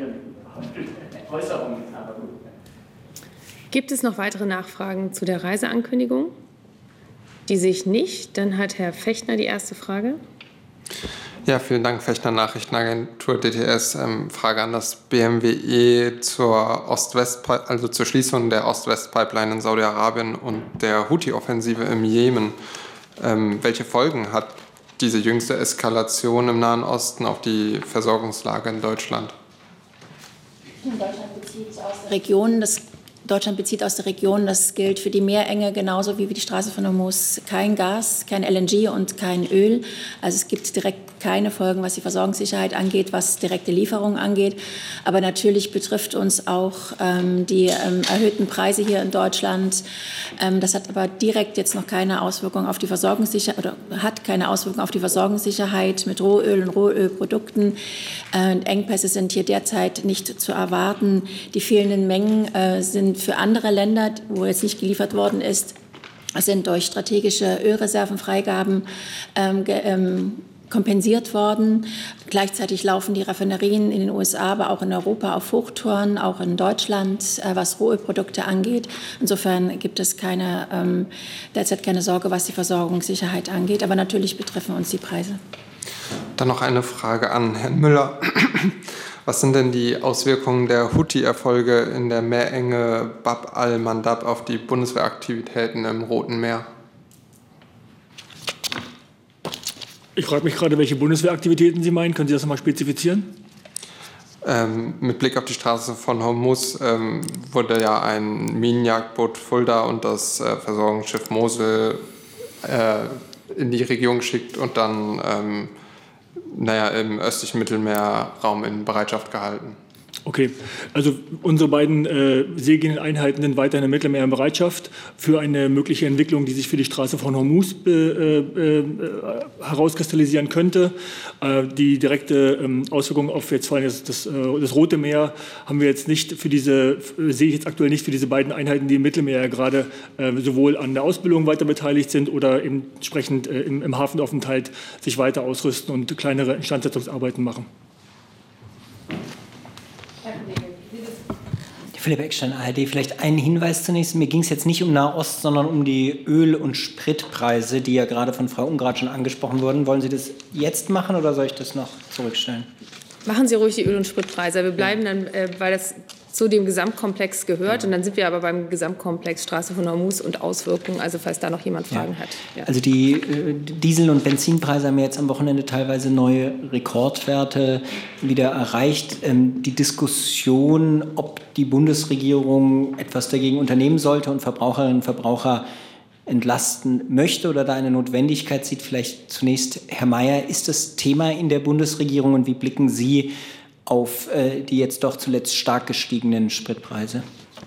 Gibt es noch weitere Nachfragen zu der Reiseankündigung? Die sehe ich nicht. Dann hat Herr Fechner die erste Frage. Ja, vielen Dank, Fechner Nachrichtenagentur D T S. Ähm, Frage an das B M W E zur Ost-West, also zur Schließung der Ost-West-Pipeline in Saudi-Arabien und der Houthi-Offensive im Jemen. Ähm, welche Folgen hat diese jüngste Eskalation im Nahen Osten auf die Versorgungslage in Deutschland? Deutschland bezieht aus der Region, das Deutschland bezieht aus der Region, das gilt für die Meerenge genauso wie für die Straße von Hormuz, kein Gas, kein L N G und kein Öl. Also es gibt direkt keine Folgen, was die Versorgungssicherheit angeht, was direkte Lieferungen angeht. Aber natürlich betrifft uns auch ähm, die ähm, erhöhten Preise hier in Deutschland. Ähm, das hat aber direkt jetzt noch keine Auswirkung auf die Versorgungssicherheit oder hat keine Auswirkung auf die Versorgungssicherheit mit Rohöl und Rohölprodukten. Äh, Engpässe sind hier derzeit nicht zu erwarten. Die fehlenden Mengen äh, sind für andere Länder, wo jetzt nicht geliefert worden ist, sind durch strategische Ölreservenfreigaben ähm, ge, ähm, kompensiert worden. Gleichzeitig laufen die Raffinerien in den U S A, aber auch in Europa auf Hochtouren, auch in Deutschland, äh, was Rohölprodukte angeht. Insofern gibt es keine, ähm, derzeit keine Sorge, was die Versorgungssicherheit angeht. Aber natürlich betreffen uns die Preise. Dann noch eine Frage an Herrn Müller. Was sind denn die Auswirkungen der Houthi-Erfolge in der Meerenge Bab al-Mandab auf die Bundeswehraktivitäten im Roten Meer? Ich frage mich gerade, welche Bundeswehraktivitäten Sie meinen. Können Sie das nochmal spezifizieren? Ähm, mit Blick auf die Straße von Hormuz ähm, wurde ja ein Minenjagdboot Fulda und das äh, Versorgungsschiff Mosel äh, in die Region geschickt und dann ähm, naja, im östlichen Mittelmeerraum in Bereitschaft gehalten. Okay, also unsere beiden äh, seegehenden Einheiten sind weiterhin im Mittelmeer in Bereitschaft für eine mögliche Entwicklung, die sich für die Straße von Hormuz äh, äh, herauskristallisieren könnte. Äh, die direkte ähm, Auswirkung auf jetzt vor allem das, das, äh, das Rote Meer haben wir jetzt nicht für diese, äh, sehe ich jetzt aktuell nicht für diese beiden Einheiten, die im Mittelmeer gerade äh, sowohl an der Ausbildung weiter beteiligt sind oder entsprechend äh, im, im Hafenaufenthalt sich weiter ausrüsten und kleinere Instandsetzungsarbeiten machen. Philipp Eckstein, A R D. Vielleicht einen Hinweis zunächst. Mir ging es jetzt nicht um Nahost, sondern um die Öl- und Spritpreise, die ja gerade von Frau Ungrad schon angesprochen wurden. Wollen Sie das jetzt machen oder soll ich das noch zurückstellen? Machen Sie ruhig die Öl- und Spritpreise. Wir bleiben dann, äh, weil das zu dem Gesamtkomplex gehört. Und dann sind wir aber beim Gesamtkomplex Straße von Hormuz und Auswirkungen, also falls da noch jemand Fragen ja. hat. Ja. Also die äh, Diesel- und Benzinpreise haben jetzt am Wochenende teilweise neue Rekordwerte wieder erreicht. Ähm, die Diskussion, ob die Bundesregierung etwas dagegen unternehmen sollte und Verbraucherinnen und Verbraucher entlasten möchte oder da eine Notwendigkeit sieht, vielleicht zunächst, Herr Mayer, ist das Thema in der Bundesregierung und wie blicken Sie auf äh, die jetzt doch zuletzt stark gestiegenen Spritpreise?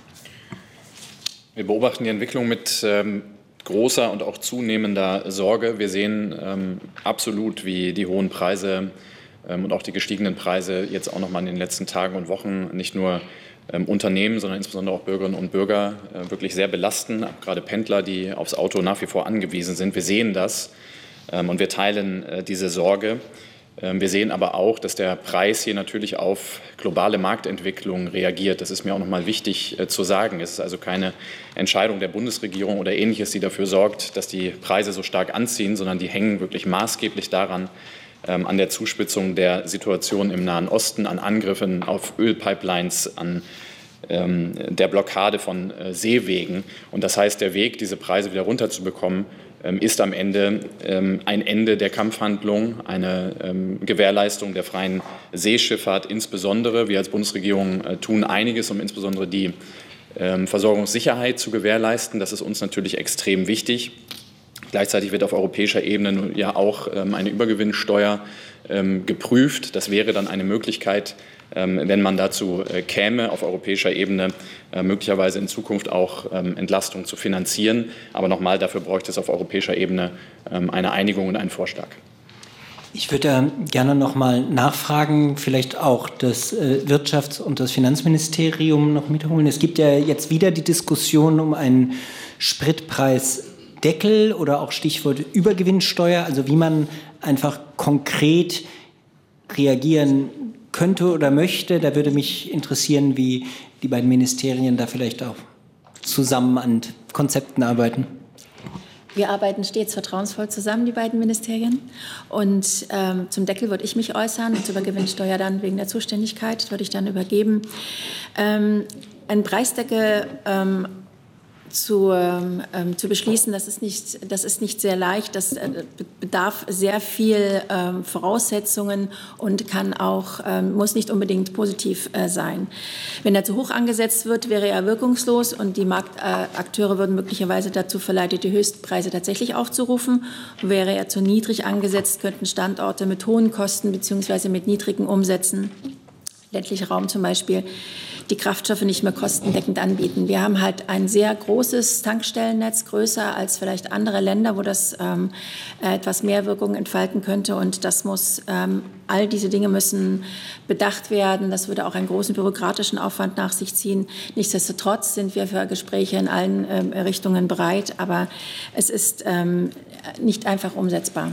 Wir beobachten die Entwicklung mit ähm, großer und auch zunehmender Sorge. Wir sehen ähm, absolut, wie die hohen Preise ähm, und auch die gestiegenen Preise jetzt auch noch mal in den letzten Tagen und Wochen nicht nur ähm, Unternehmen, sondern insbesondere auch Bürgerinnen und Bürger äh, wirklich sehr belasten. Gerade Pendler, die aufs Auto nach wie vor angewiesen sind. Wir sehen das ähm, und wir teilen äh, diese Sorge. Wir sehen aber auch, dass der Preis hier natürlich auf globale Marktentwicklungen reagiert. Das ist mir auch noch mal wichtig äh, zu sagen. Es ist also keine Entscheidung der Bundesregierung oder Ähnliches, die dafür sorgt, dass die Preise so stark anziehen, sondern die hängen wirklich maßgeblich daran, ähm, an der Zuspitzung der Situation im Nahen Osten, an Angriffen auf Ölpipelines, an ähm, der Blockade von äh, Seewegen. Und das heißt, der Weg, diese Preise wieder runterzubekommen, ist am Ende ähm, ein Ende der Kampfhandlungen, eine ähm, Gewährleistung der freien Seeschifffahrt insbesondere. Wir als Bundesregierung äh, tun einiges, um insbesondere die ähm, Versorgungssicherheit zu gewährleisten. Das ist uns natürlich extrem wichtig. Gleichzeitig wird auf europäischer Ebene ja auch ähm, eine Übergewinnsteuer ähm, geprüft. Das wäre dann eine Möglichkeit, ähm, wenn man dazu äh, käme, auf europäischer Ebene äh, möglicherweise in Zukunft auch ähm, Entlastung zu finanzieren. Aber nochmal, dafür bräuchte es auf europäischer Ebene ähm, eine Einigung und einen Vorschlag. Ich würde gerne noch mal nachfragen, vielleicht auch das äh, Wirtschafts- und das Finanzministerium noch mitholen. Es gibt ja jetzt wieder die Diskussion um einen Spritpreis Deckel oder auch Stichwort Übergewinnsteuer, also wie man einfach konkret reagieren könnte oder möchte. Da würde mich interessieren, wie die beiden Ministerien da vielleicht auch zusammen an Konzepten arbeiten. Wir arbeiten stets vertrauensvoll zusammen, die beiden Ministerien. Und ähm, zum Deckel würde ich mich äußern und zur Übergewinnsteuer dann wegen der Zuständigkeit würde ich dann übergeben. Ähm, ein Preisdeckel ähm, zu, ähm, zu beschließen, das ist nicht, das ist nicht sehr leicht. Das äh, bedarf sehr viel ähm, Voraussetzungen und kann auch, ähm, muss nicht unbedingt positiv äh, sein. Wenn er zu hoch angesetzt wird, wäre er wirkungslos und die Marktakteure äh, würden möglicherweise dazu verleitet, die Höchstpreise tatsächlich aufzurufen. Wäre er zu niedrig angesetzt, könnten Standorte mit hohen Kosten bzw. mit niedrigen Umsätzen, ländlicher Raum zum Beispiel, die Kraftstoffe nicht mehr kostendeckend anbieten. Wir haben halt ein sehr großes Tankstellennetz, größer als vielleicht andere Länder, wo das ähm, etwas mehr Wirkung entfalten könnte. Und das muss, ähm, all diese Dinge müssen bedacht werden. Das würde auch einen großen bürokratischen Aufwand nach sich ziehen. Nichtsdestotrotz sind wir für Gespräche in allen ähm, Richtungen bereit. Aber es ist ähm, nicht einfach umsetzbar.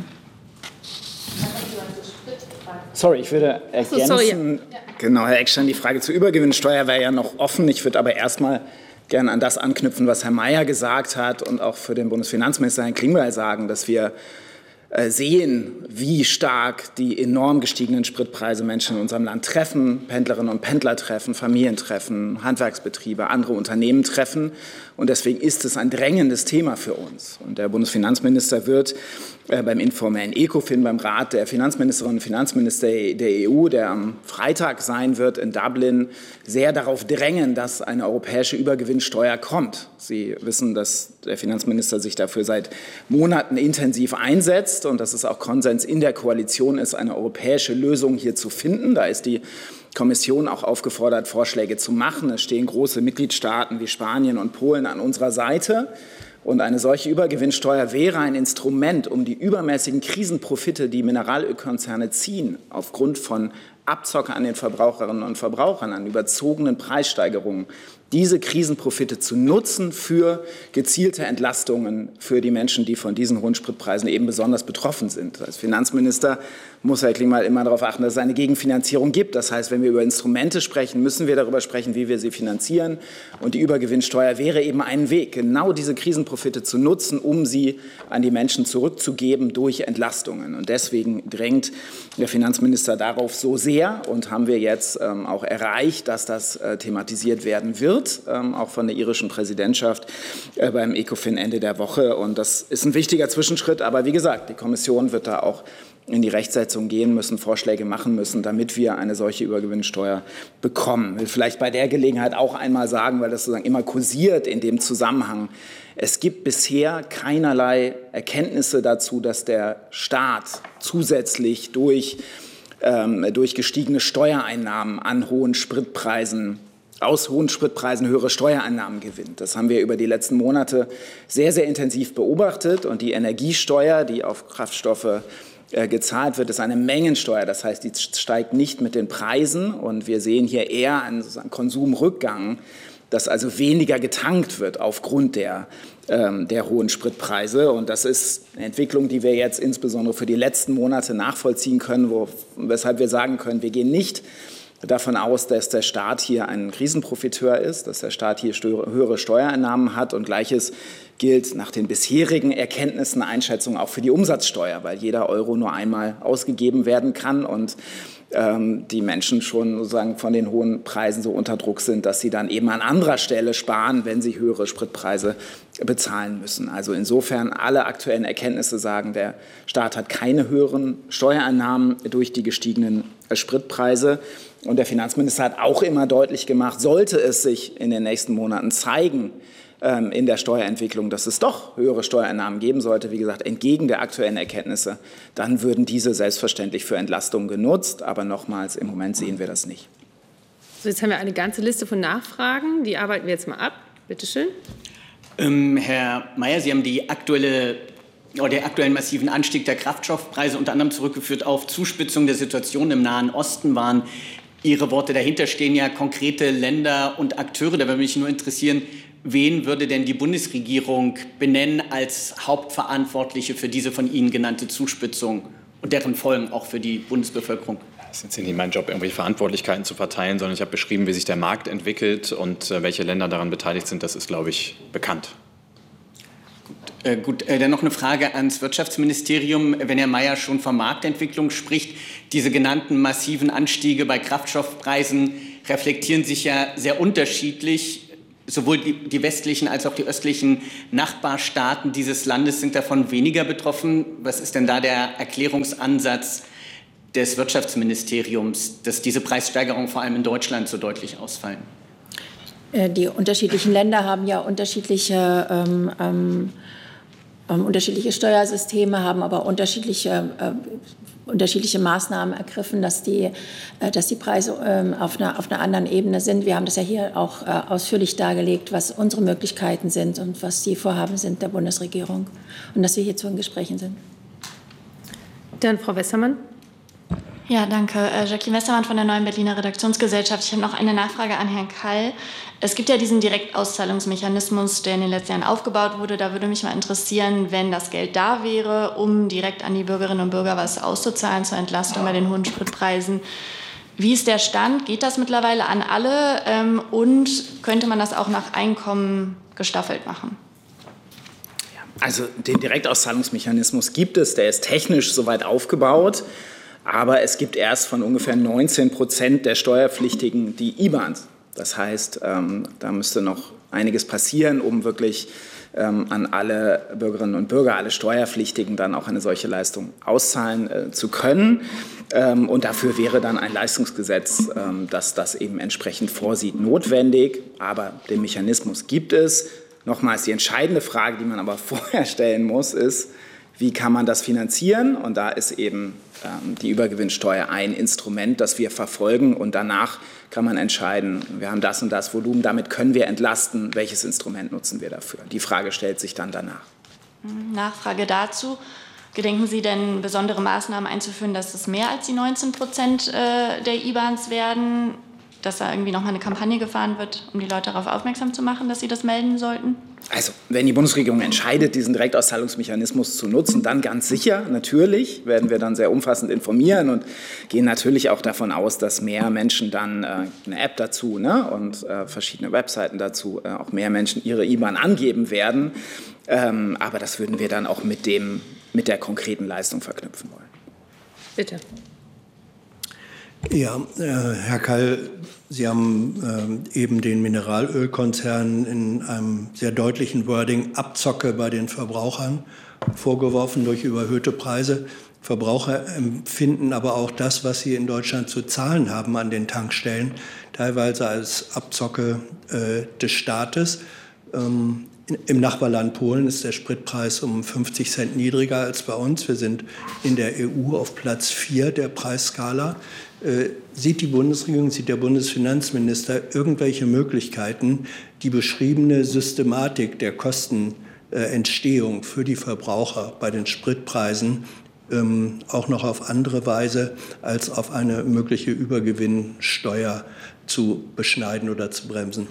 Sorry, ich würde ergänzen. So, sorry. Ja. Genau, Herr Eckstein, die Frage zur Übergewinnsteuer wäre ja noch offen. Ich würde aber erstmal gerne an das anknüpfen, was Herr Mayer gesagt hat und auch für den Bundesfinanzminister Herrn Klingbeil sagen, dass wir sehen, wie stark die enorm gestiegenen Spritpreise Menschen in unserem Land treffen, Pendlerinnen und Pendler treffen, Familien treffen, Handwerksbetriebe, andere Unternehmen treffen. Und deswegen ist es ein drängendes Thema für uns. Und der Bundesfinanzminister wird äh, beim informellen ECOFIN, beim Rat der Finanzministerinnen und Finanzminister der E U, der am Freitag sein wird in Dublin, sehr darauf drängen, dass eine europäische Übergewinnsteuer kommt. Sie wissen, dass der Finanzminister sich dafür seit Monaten intensiv einsetzt und dass es auch Konsens in der Koalition ist, eine europäische Lösung hier zu finden. Da ist die Kommission auch aufgefordert, Vorschläge zu machen. Es stehen große Mitgliedstaaten wie Spanien und Polen an unserer Seite. Und eine solche Übergewinnsteuer wäre ein Instrument, um die übermäßigen Krisenprofite, die Mineralölkonzerne ziehen, aufgrund von Abzocke an den Verbraucherinnen und Verbrauchern, an überzogenen Preissteigerungen, diese Krisenprofite zu nutzen für gezielte Entlastungen für die Menschen, die von diesen hohen Spritpreisen eben besonders betroffen sind. Als Finanzminister muss Herr Klingbeil immer darauf achten, dass es eine Gegenfinanzierung gibt. Das heißt, wenn wir über Instrumente sprechen, müssen wir darüber sprechen, wie wir sie finanzieren. Und die Übergewinnsteuer wäre eben ein Weg, genau diese Krisenprofite zu nutzen, um sie an die Menschen zurückzugeben durch Entlastungen. Und deswegen drängt der Finanzminister darauf so sehr und haben wir jetzt ähm, auch erreicht, dass das äh, thematisiert werden wird. Auch von der irischen Präsidentschaft beim ECOFIN Ende der Woche. Und das ist ein wichtiger Zwischenschritt. Aber wie gesagt, die Kommission wird da auch in die Rechtsetzung gehen müssen, Vorschläge machen müssen, damit wir eine solche Übergewinnsteuer bekommen. Ich will vielleicht bei der Gelegenheit auch einmal sagen, weil das sozusagen immer kursiert in dem Zusammenhang. Es gibt bisher keinerlei Erkenntnisse dazu, dass der Staat zusätzlich durch, ähm, durch gestiegene Steuereinnahmen an hohen Spritpreisen aus hohen Spritpreisen höhere Steuereinnahmen gewinnt. Das haben wir über die letzten Monate sehr, sehr intensiv beobachtet. Und die Energiesteuer, die auf Kraftstoffe äh, gezahlt wird, ist eine Mengensteuer. Das heißt, die steigt nicht mit den Preisen. Und wir sehen hier eher einen, einen Konsumrückgang, dass also weniger getankt wird aufgrund der, ähm, der hohen Spritpreise. Und das ist eine Entwicklung, die wir jetzt insbesondere für die letzten Monate nachvollziehen können, wo, weshalb wir sagen können, wir gehen nicht davon aus, dass der Staat hier ein Krisenprofiteur ist, dass der Staat hier höhere Steuereinnahmen hat. Und Gleiches gilt nach den bisherigen Erkenntnissen, Einschätzungen auch für die Umsatzsteuer, weil jeder Euro nur einmal ausgegeben werden kann und ähm, die Menschen schon sozusagen von den hohen Preisen so unter Druck sind, dass sie dann eben an anderer Stelle sparen, wenn sie höhere Spritpreise bezahlen müssen. Also insofern alle aktuellen Erkenntnisse sagen, der Staat hat keine höheren Steuereinnahmen durch die gestiegenen Spritpreise. Und der Finanzminister hat auch immer deutlich gemacht, sollte es sich in den nächsten Monaten zeigen, ähm, in der Steuerentwicklung, dass es doch höhere Steuereinnahmen geben sollte, wie gesagt, entgegen der aktuellen Erkenntnisse, dann würden diese selbstverständlich für Entlastungen genutzt. Aber nochmals, im Moment sehen wir das nicht. So, jetzt haben wir eine ganze Liste von Nachfragen. Die arbeiten wir jetzt mal ab. Bitte schön. Ähm, Herr Mayer, Sie haben die aktuelle oder den aktuellen massiven Anstieg der Kraftstoffpreise unter anderem zurückgeführt auf Zuspitzung der Situation im Nahen Osten. Waren Ihre Worte. Dahinter stehen ja konkrete Länder und Akteure. Da würde mich nur interessieren, wen würde denn die Bundesregierung benennen als Hauptverantwortliche für diese von Ihnen genannte Zuspitzung und deren Folgen auch für die Bundesbevölkerung? Es ist jetzt nicht mein Job, irgendwelche Verantwortlichkeiten zu verteilen, sondern ich habe beschrieben, wie sich der Markt entwickelt und äh, welche Länder daran beteiligt sind. Das ist, glaube ich, bekannt. Äh, gut, äh, dann noch eine Frage ans Wirtschaftsministerium. Wenn Herr Mayer schon von Marktentwicklung spricht, diese genannten massiven Anstiege bei Kraftstoffpreisen reflektieren sich ja sehr unterschiedlich. Sowohl die, die westlichen als auch die östlichen Nachbarstaaten dieses Landes sind davon weniger betroffen. Was ist denn da der Erklärungsansatz des Wirtschaftsministeriums, dass diese Preissteigerungen vor allem in Deutschland so deutlich ausfallen? Die unterschiedlichen Länder haben ja unterschiedliche, ähm, ähm, unterschiedliche Steuersysteme, haben aber unterschiedliche, äh, unterschiedliche Maßnahmen ergriffen, dass die, äh, dass die Preise äh, auf, einer, auf einer anderen Ebene sind. Wir haben das ja hier auch äh, ausführlich dargelegt, was unsere Möglichkeiten sind und was die Vorhaben sind der Bundesregierung und dass wir hierzu in Gesprächen sind. Dann Frau Westermann. Ja, danke. Jacqueline Westermann von der Neuen Berliner Redaktionsgesellschaft. Ich habe noch eine Nachfrage an Herrn Kall. Es gibt ja diesen Direktauszahlungsmechanismus, der in den letzten Jahren aufgebaut wurde. Da würde mich mal interessieren, wenn das Geld da wäre, um direkt an die Bürgerinnen und Bürger was auszuzahlen zur Entlastung bei den hohen Spritpreisen. Wie ist der Stand? Geht das mittlerweile an alle? Und könnte man das auch nach Einkommen gestaffelt machen? Also den Direktauszahlungsmechanismus gibt es. Der ist technisch soweit aufgebaut. Aber es gibt erst von ungefähr neunzehn Prozent der Steuerpflichtigen die I B A Ns. Das heißt, ähm, da müsste noch einiges passieren, um wirklich ähm, an alle Bürgerinnen und Bürger, alle Steuerpflichtigen dann auch eine solche Leistung auszahlen äh, zu können. Ähm, und dafür wäre dann ein Leistungsgesetz, ähm, das das eben entsprechend vorsieht, notwendig. Aber den Mechanismus gibt es. Nochmals, die entscheidende Frage, die man aber vorher stellen muss, ist, wie kann man das finanzieren? Und da ist eben ähm, die Übergewinnsteuer ein Instrument, das wir verfolgen. Und danach kann man entscheiden, wir haben das und das Volumen, damit können wir entlasten. Welches Instrument nutzen wir dafür? Die Frage stellt sich dann danach. Nachfrage dazu. Gedenken Sie denn, besondere Maßnahmen einzuführen, dass es mehr als die neunzehn Prozent der I B A Ns werden? Dass da irgendwie noch mal eine Kampagne gefahren wird, um die Leute darauf aufmerksam zu machen, dass sie das melden sollten? Also, wenn die Bundesregierung entscheidet, diesen Direktauszahlungsmechanismus zu nutzen, dann ganz sicher, natürlich, werden wir dann sehr umfassend informieren und gehen natürlich auch davon aus, dass mehr Menschen dann äh, eine App dazu ne, und äh, verschiedene Webseiten dazu, äh, auch mehr Menschen ihre I B A N angeben werden. Ähm, aber das würden wir dann auch mit, dem, mit der konkreten Leistung verknüpfen wollen. Bitte. Ja, äh, Herr Kall, Sie haben äh, eben den Mineralölkonzernen in einem sehr deutlichen Wording Abzocke bei den Verbrauchern vorgeworfen durch überhöhte Preise. Verbraucher empfinden aber auch das, was sie in Deutschland zu zahlen haben an den Tankstellen, teilweise als Abzocke äh, des Staates. Ähm, Im Nachbarland Polen ist der Spritpreis um fünfzig Cent niedriger als bei uns. Wir sind in der E U auf Platz vier der Preisskala. Äh, sieht die Bundesregierung, sieht der Bundesfinanzminister irgendwelche Möglichkeiten, die beschriebene Systematik der Kostenentstehung für die Verbraucher bei den Spritpreisen ähm, auch noch auf andere Weise als auf eine mögliche Übergewinnsteuer zu beschneiden oder zu bremsen?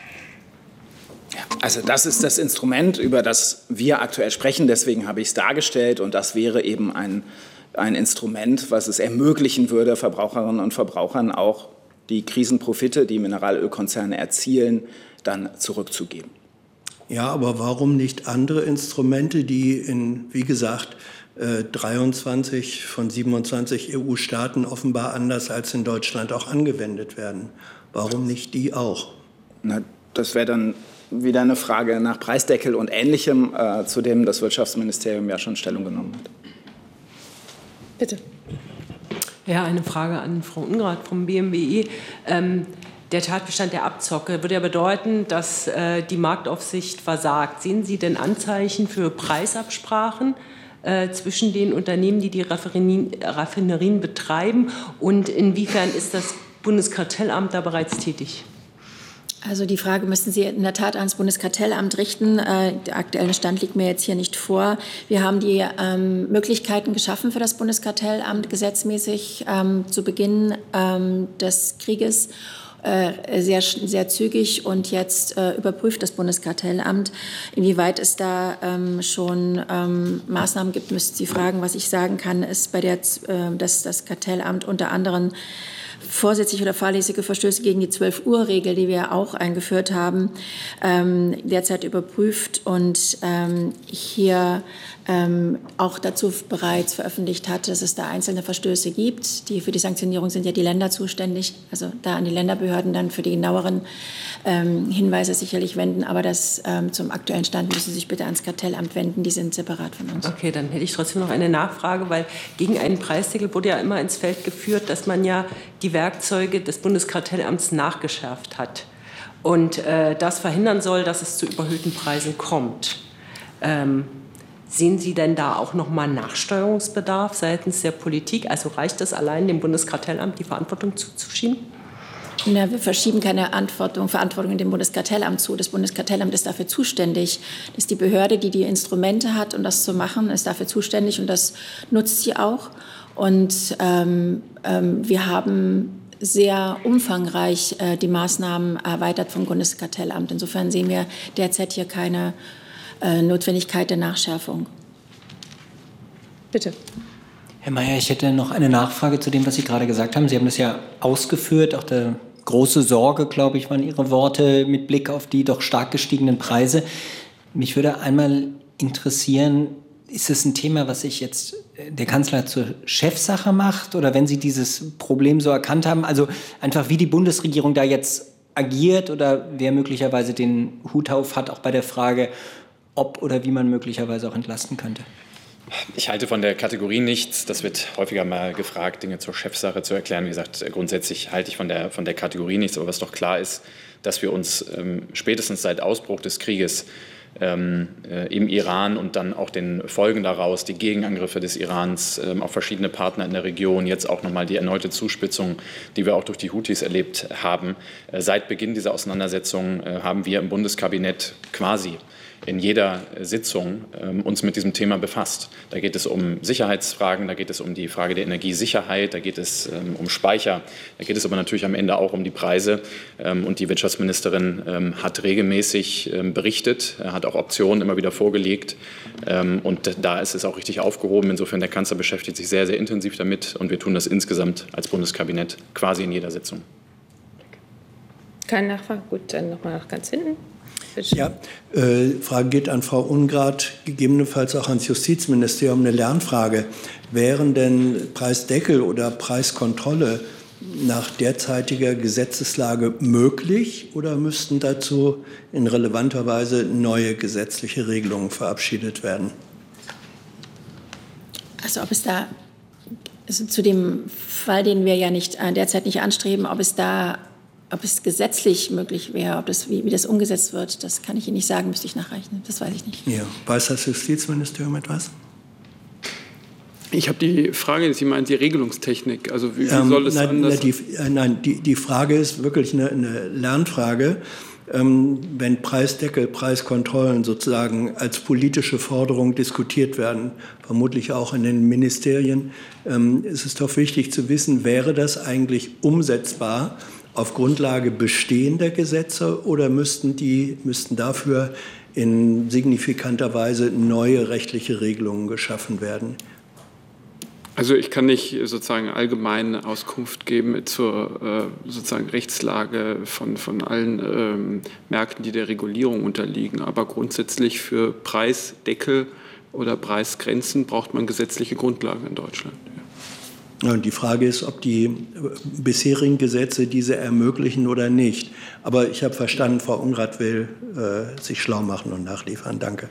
Also das ist das Instrument, über das wir aktuell sprechen. Deswegen habe ich es dargestellt. Und das wäre eben ein, ein Instrument, was es ermöglichen würde, Verbraucherinnen und Verbrauchern auch die Krisenprofite, die Mineralölkonzerne erzielen, dann zurückzugeben. Ja, aber warum nicht andere Instrumente, die in, wie gesagt, dreiundzwanzig von siebenundzwanzig E U-Staaten offenbar anders als in Deutschland auch angewendet werden? Warum nicht die auch? Na, das wäre dann wieder eine Frage nach Preisdeckel und Ähnlichem, äh, zu dem das Wirtschaftsministerium ja schon Stellung genommen hat. Bitte. Ja, eine Frage an Frau Ungrath vom B M W E. Ähm, der Tatbestand der Abzocke würde ja bedeuten, dass äh, die Marktaufsicht versagt. Sehen Sie denn Anzeichen für Preisabsprachen äh, zwischen den Unternehmen, die die Raffinerien, Raffinerien betreiben? Und inwiefern ist das Bundeskartellamt da bereits tätig? Also die Frage müssen Sie in der Tat ans Bundeskartellamt richten. Äh, der aktuelle Stand liegt mir jetzt hier nicht vor. Wir haben die ähm, Möglichkeiten geschaffen für das Bundeskartellamt gesetzmäßig ähm, zu Beginn ähm, des Krieges. Äh, sehr, sehr zügig und jetzt äh, überprüft das Bundeskartellamt. Inwieweit es da ähm, schon ähm, Maßnahmen gibt, müssten Sie fragen. Was ich sagen kann, ist, bei der, äh, dass das Kartellamt unter anderem vorsätzliche oder fahrlässige Verstöße gegen die zwölf Uhr Regel, die wir auch eingeführt haben, ähm, derzeit überprüft und ähm, hier ähm, auch dazu bereits veröffentlicht hat, dass es da einzelne Verstöße gibt. Die, für die Sanktionierung sind ja die Länder zuständig, also da an die Länderbehörden dann für die genaueren ähm, Hinweise sicherlich wenden. Aber das ähm, zum aktuellen Stand müssen Sie sich bitte ans Kartellamt wenden, die sind separat von uns. Okay, dann hätte ich trotzdem noch eine Nachfrage, weil gegen einen Preisdeckel wurde ja immer ins Feld geführt, dass man ja die Werkzeuge des Bundeskartellamts nachgeschärft hat und äh, das verhindern soll, dass es zu überhöhten Preisen kommt. Ähm, sehen Sie denn da auch noch mal Nachsteuerungsbedarf seitens der Politik? Also reicht es allein, dem Bundeskartellamt die Verantwortung zuzuschieben? Na, wir verschieben keine Verantwortung, Verantwortung dem Bundeskartellamt zu. Das Bundeskartellamt ist dafür zuständig. Das ist die Behörde, die die Instrumente hat, um das zu machen, ist dafür zuständig und das nutzt sie auch. Und ähm, ähm, wir haben sehr umfangreich äh, die Maßnahmen erweitert vom Bundeskartellamt. Insofern sehen wir derzeit hier keine äh, Notwendigkeit der Nachschärfung. Bitte. Herr Mayer, ich hätte noch eine Nachfrage zu dem, was Sie gerade gesagt haben. Sie haben das ja ausgeführt, auch der große Sorge, glaube ich, waren Ihre Worte mit Blick auf die doch stark gestiegenen Preise. Mich würde einmal interessieren, ist es ein Thema, was sich jetzt der Kanzler zur Chefsache macht? Oder wenn Sie dieses Problem so erkannt haben, also einfach wie die Bundesregierung da jetzt agiert oder wer möglicherweise den Hut auf hat, auch bei der Frage, ob oder wie man möglicherweise auch entlasten könnte? Ich halte von der Kategorie nichts. Das wird häufiger mal gefragt, Dinge zur Chefsache zu erklären. Wie gesagt, grundsätzlich halte ich von der, von der Kategorie nichts. Aber was doch klar ist, dass wir uns ähm, spätestens seit Ausbruch des Krieges ähm, äh, im Iran und dann auch den Folgen daraus, die Gegenangriffe des Irans ähm, auf verschiedene Partner in der Region, jetzt auch nochmal die erneute Zuspitzung, die wir auch durch die Houthis erlebt haben. Äh, seit Beginn dieser Auseinandersetzung äh, haben wir im Bundeskabinett quasi in jeder Sitzung ähm, uns mit diesem Thema befasst. Da geht es um Sicherheitsfragen, da geht es um die Frage der Energiesicherheit, da geht es ähm, um Speicher, da geht es aber natürlich am Ende auch um die Preise. Ähm, und die Wirtschaftsministerin ähm, hat regelmäßig ähm, berichtet, hat auch Optionen immer wieder vorgelegt. Ähm, und da ist es auch richtig aufgehoben. Insofern der Kanzler beschäftigt sich sehr, sehr intensiv damit und wir tun das insgesamt als Bundeskabinett quasi in jeder Sitzung. Keine Nachfrage? Gut, dann nochmal nach ganz hinten. Ja, äh, Frage geht an Frau Ungrad, gegebenenfalls auch ans Justizministerium, eine Lernfrage. Wären denn Preisdeckel oder Preiskontrolle nach derzeitiger Gesetzeslage möglich oder müssten dazu in relevanter Weise neue gesetzliche Regelungen verabschiedet werden? Also ob es da, also zu dem Fall, den wir ja nicht, äh, derzeit nicht anstreben, ob es da Ob es gesetzlich möglich wäre, ob das, wie, wie das umgesetzt wird, das kann ich Ihnen nicht sagen, müsste ich nachreichen. Das weiß ich nicht. Ja. Weiß das Justizministerium etwas? Ich habe die Frage, Sie meinen die Regelungstechnik. Also wie, wie ähm, soll es nein, anders? Die, äh, nein, die, die Frage ist wirklich eine, eine Lernfrage. Ähm, wenn Preisdeckel, Preiskontrollen sozusagen als politische Forderung diskutiert werden, vermutlich auch in den Ministerien, ähm, ist es doch wichtig zu wissen, wäre das eigentlich umsetzbar auf Grundlage bestehender Gesetze oder müssten, die, müssten dafür in signifikanter Weise neue rechtliche Regelungen geschaffen werden? Also ich kann nicht sozusagen allgemeine Auskunft geben zur äh, sozusagen Rechtslage von, von allen ähm, Märkten, die der Regulierung unterliegen. Aber grundsätzlich für Preisdeckel oder Preisgrenzen braucht man gesetzliche Grundlagen in Deutschland. Und die Frage ist, ob die bisherigen Gesetze diese ermöglichen oder nicht. Aber ich habe verstanden, Frau Ungrad will äh, sich schlau machen und nachliefern. Danke.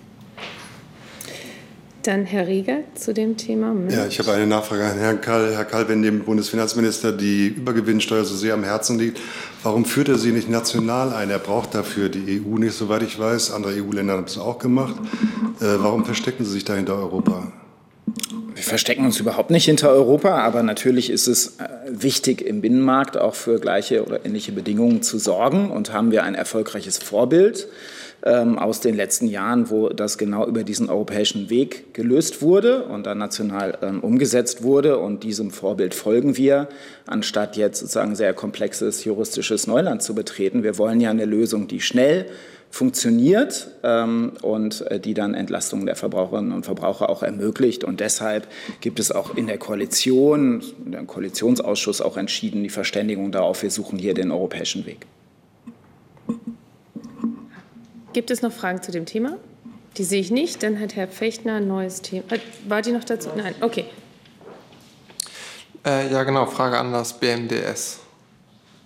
Dann Herr Rieger zu dem Thema. Ja, ich habe eine Nachfrage an Herrn Kall. Herr Kall, wenn dem Bundesfinanzminister die Übergewinnsteuer so sehr am Herzen liegt, warum führt er sie nicht national ein? Er braucht dafür die E U nicht, soweit ich weiß. Andere E U-Länder haben es auch gemacht. Äh, warum verstecken Sie sich da hinter Europa? Wir verstecken uns überhaupt nicht hinter Europa, aber natürlich ist es wichtig, im Binnenmarkt auch für gleiche oder ähnliche Bedingungen zu sorgen. Und haben wir ein erfolgreiches Vorbild ähm, aus den letzten Jahren, wo das genau über diesen europäischen Weg gelöst wurde und dann national ähm, umgesetzt wurde. Und diesem Vorbild folgen wir, anstatt jetzt sozusagen sehr komplexes juristisches Neuland zu betreten. Wir wollen ja eine Lösung, die schnell funktioniert ähm, und äh, die dann Entlastungen der Verbraucherinnen und Verbraucher auch ermöglicht. Und deshalb gibt es auch in der Koalition, im Koalitionsausschuss auch entschieden, die Verständigung darauf, wir suchen hier den europäischen Weg. Gibt es noch Fragen zu dem Thema? Die sehe ich nicht. Dann hat Herr Fechtner ein neues Thema. War die noch dazu? Nein, okay. Äh, ja, genau. Frage an das B M D S.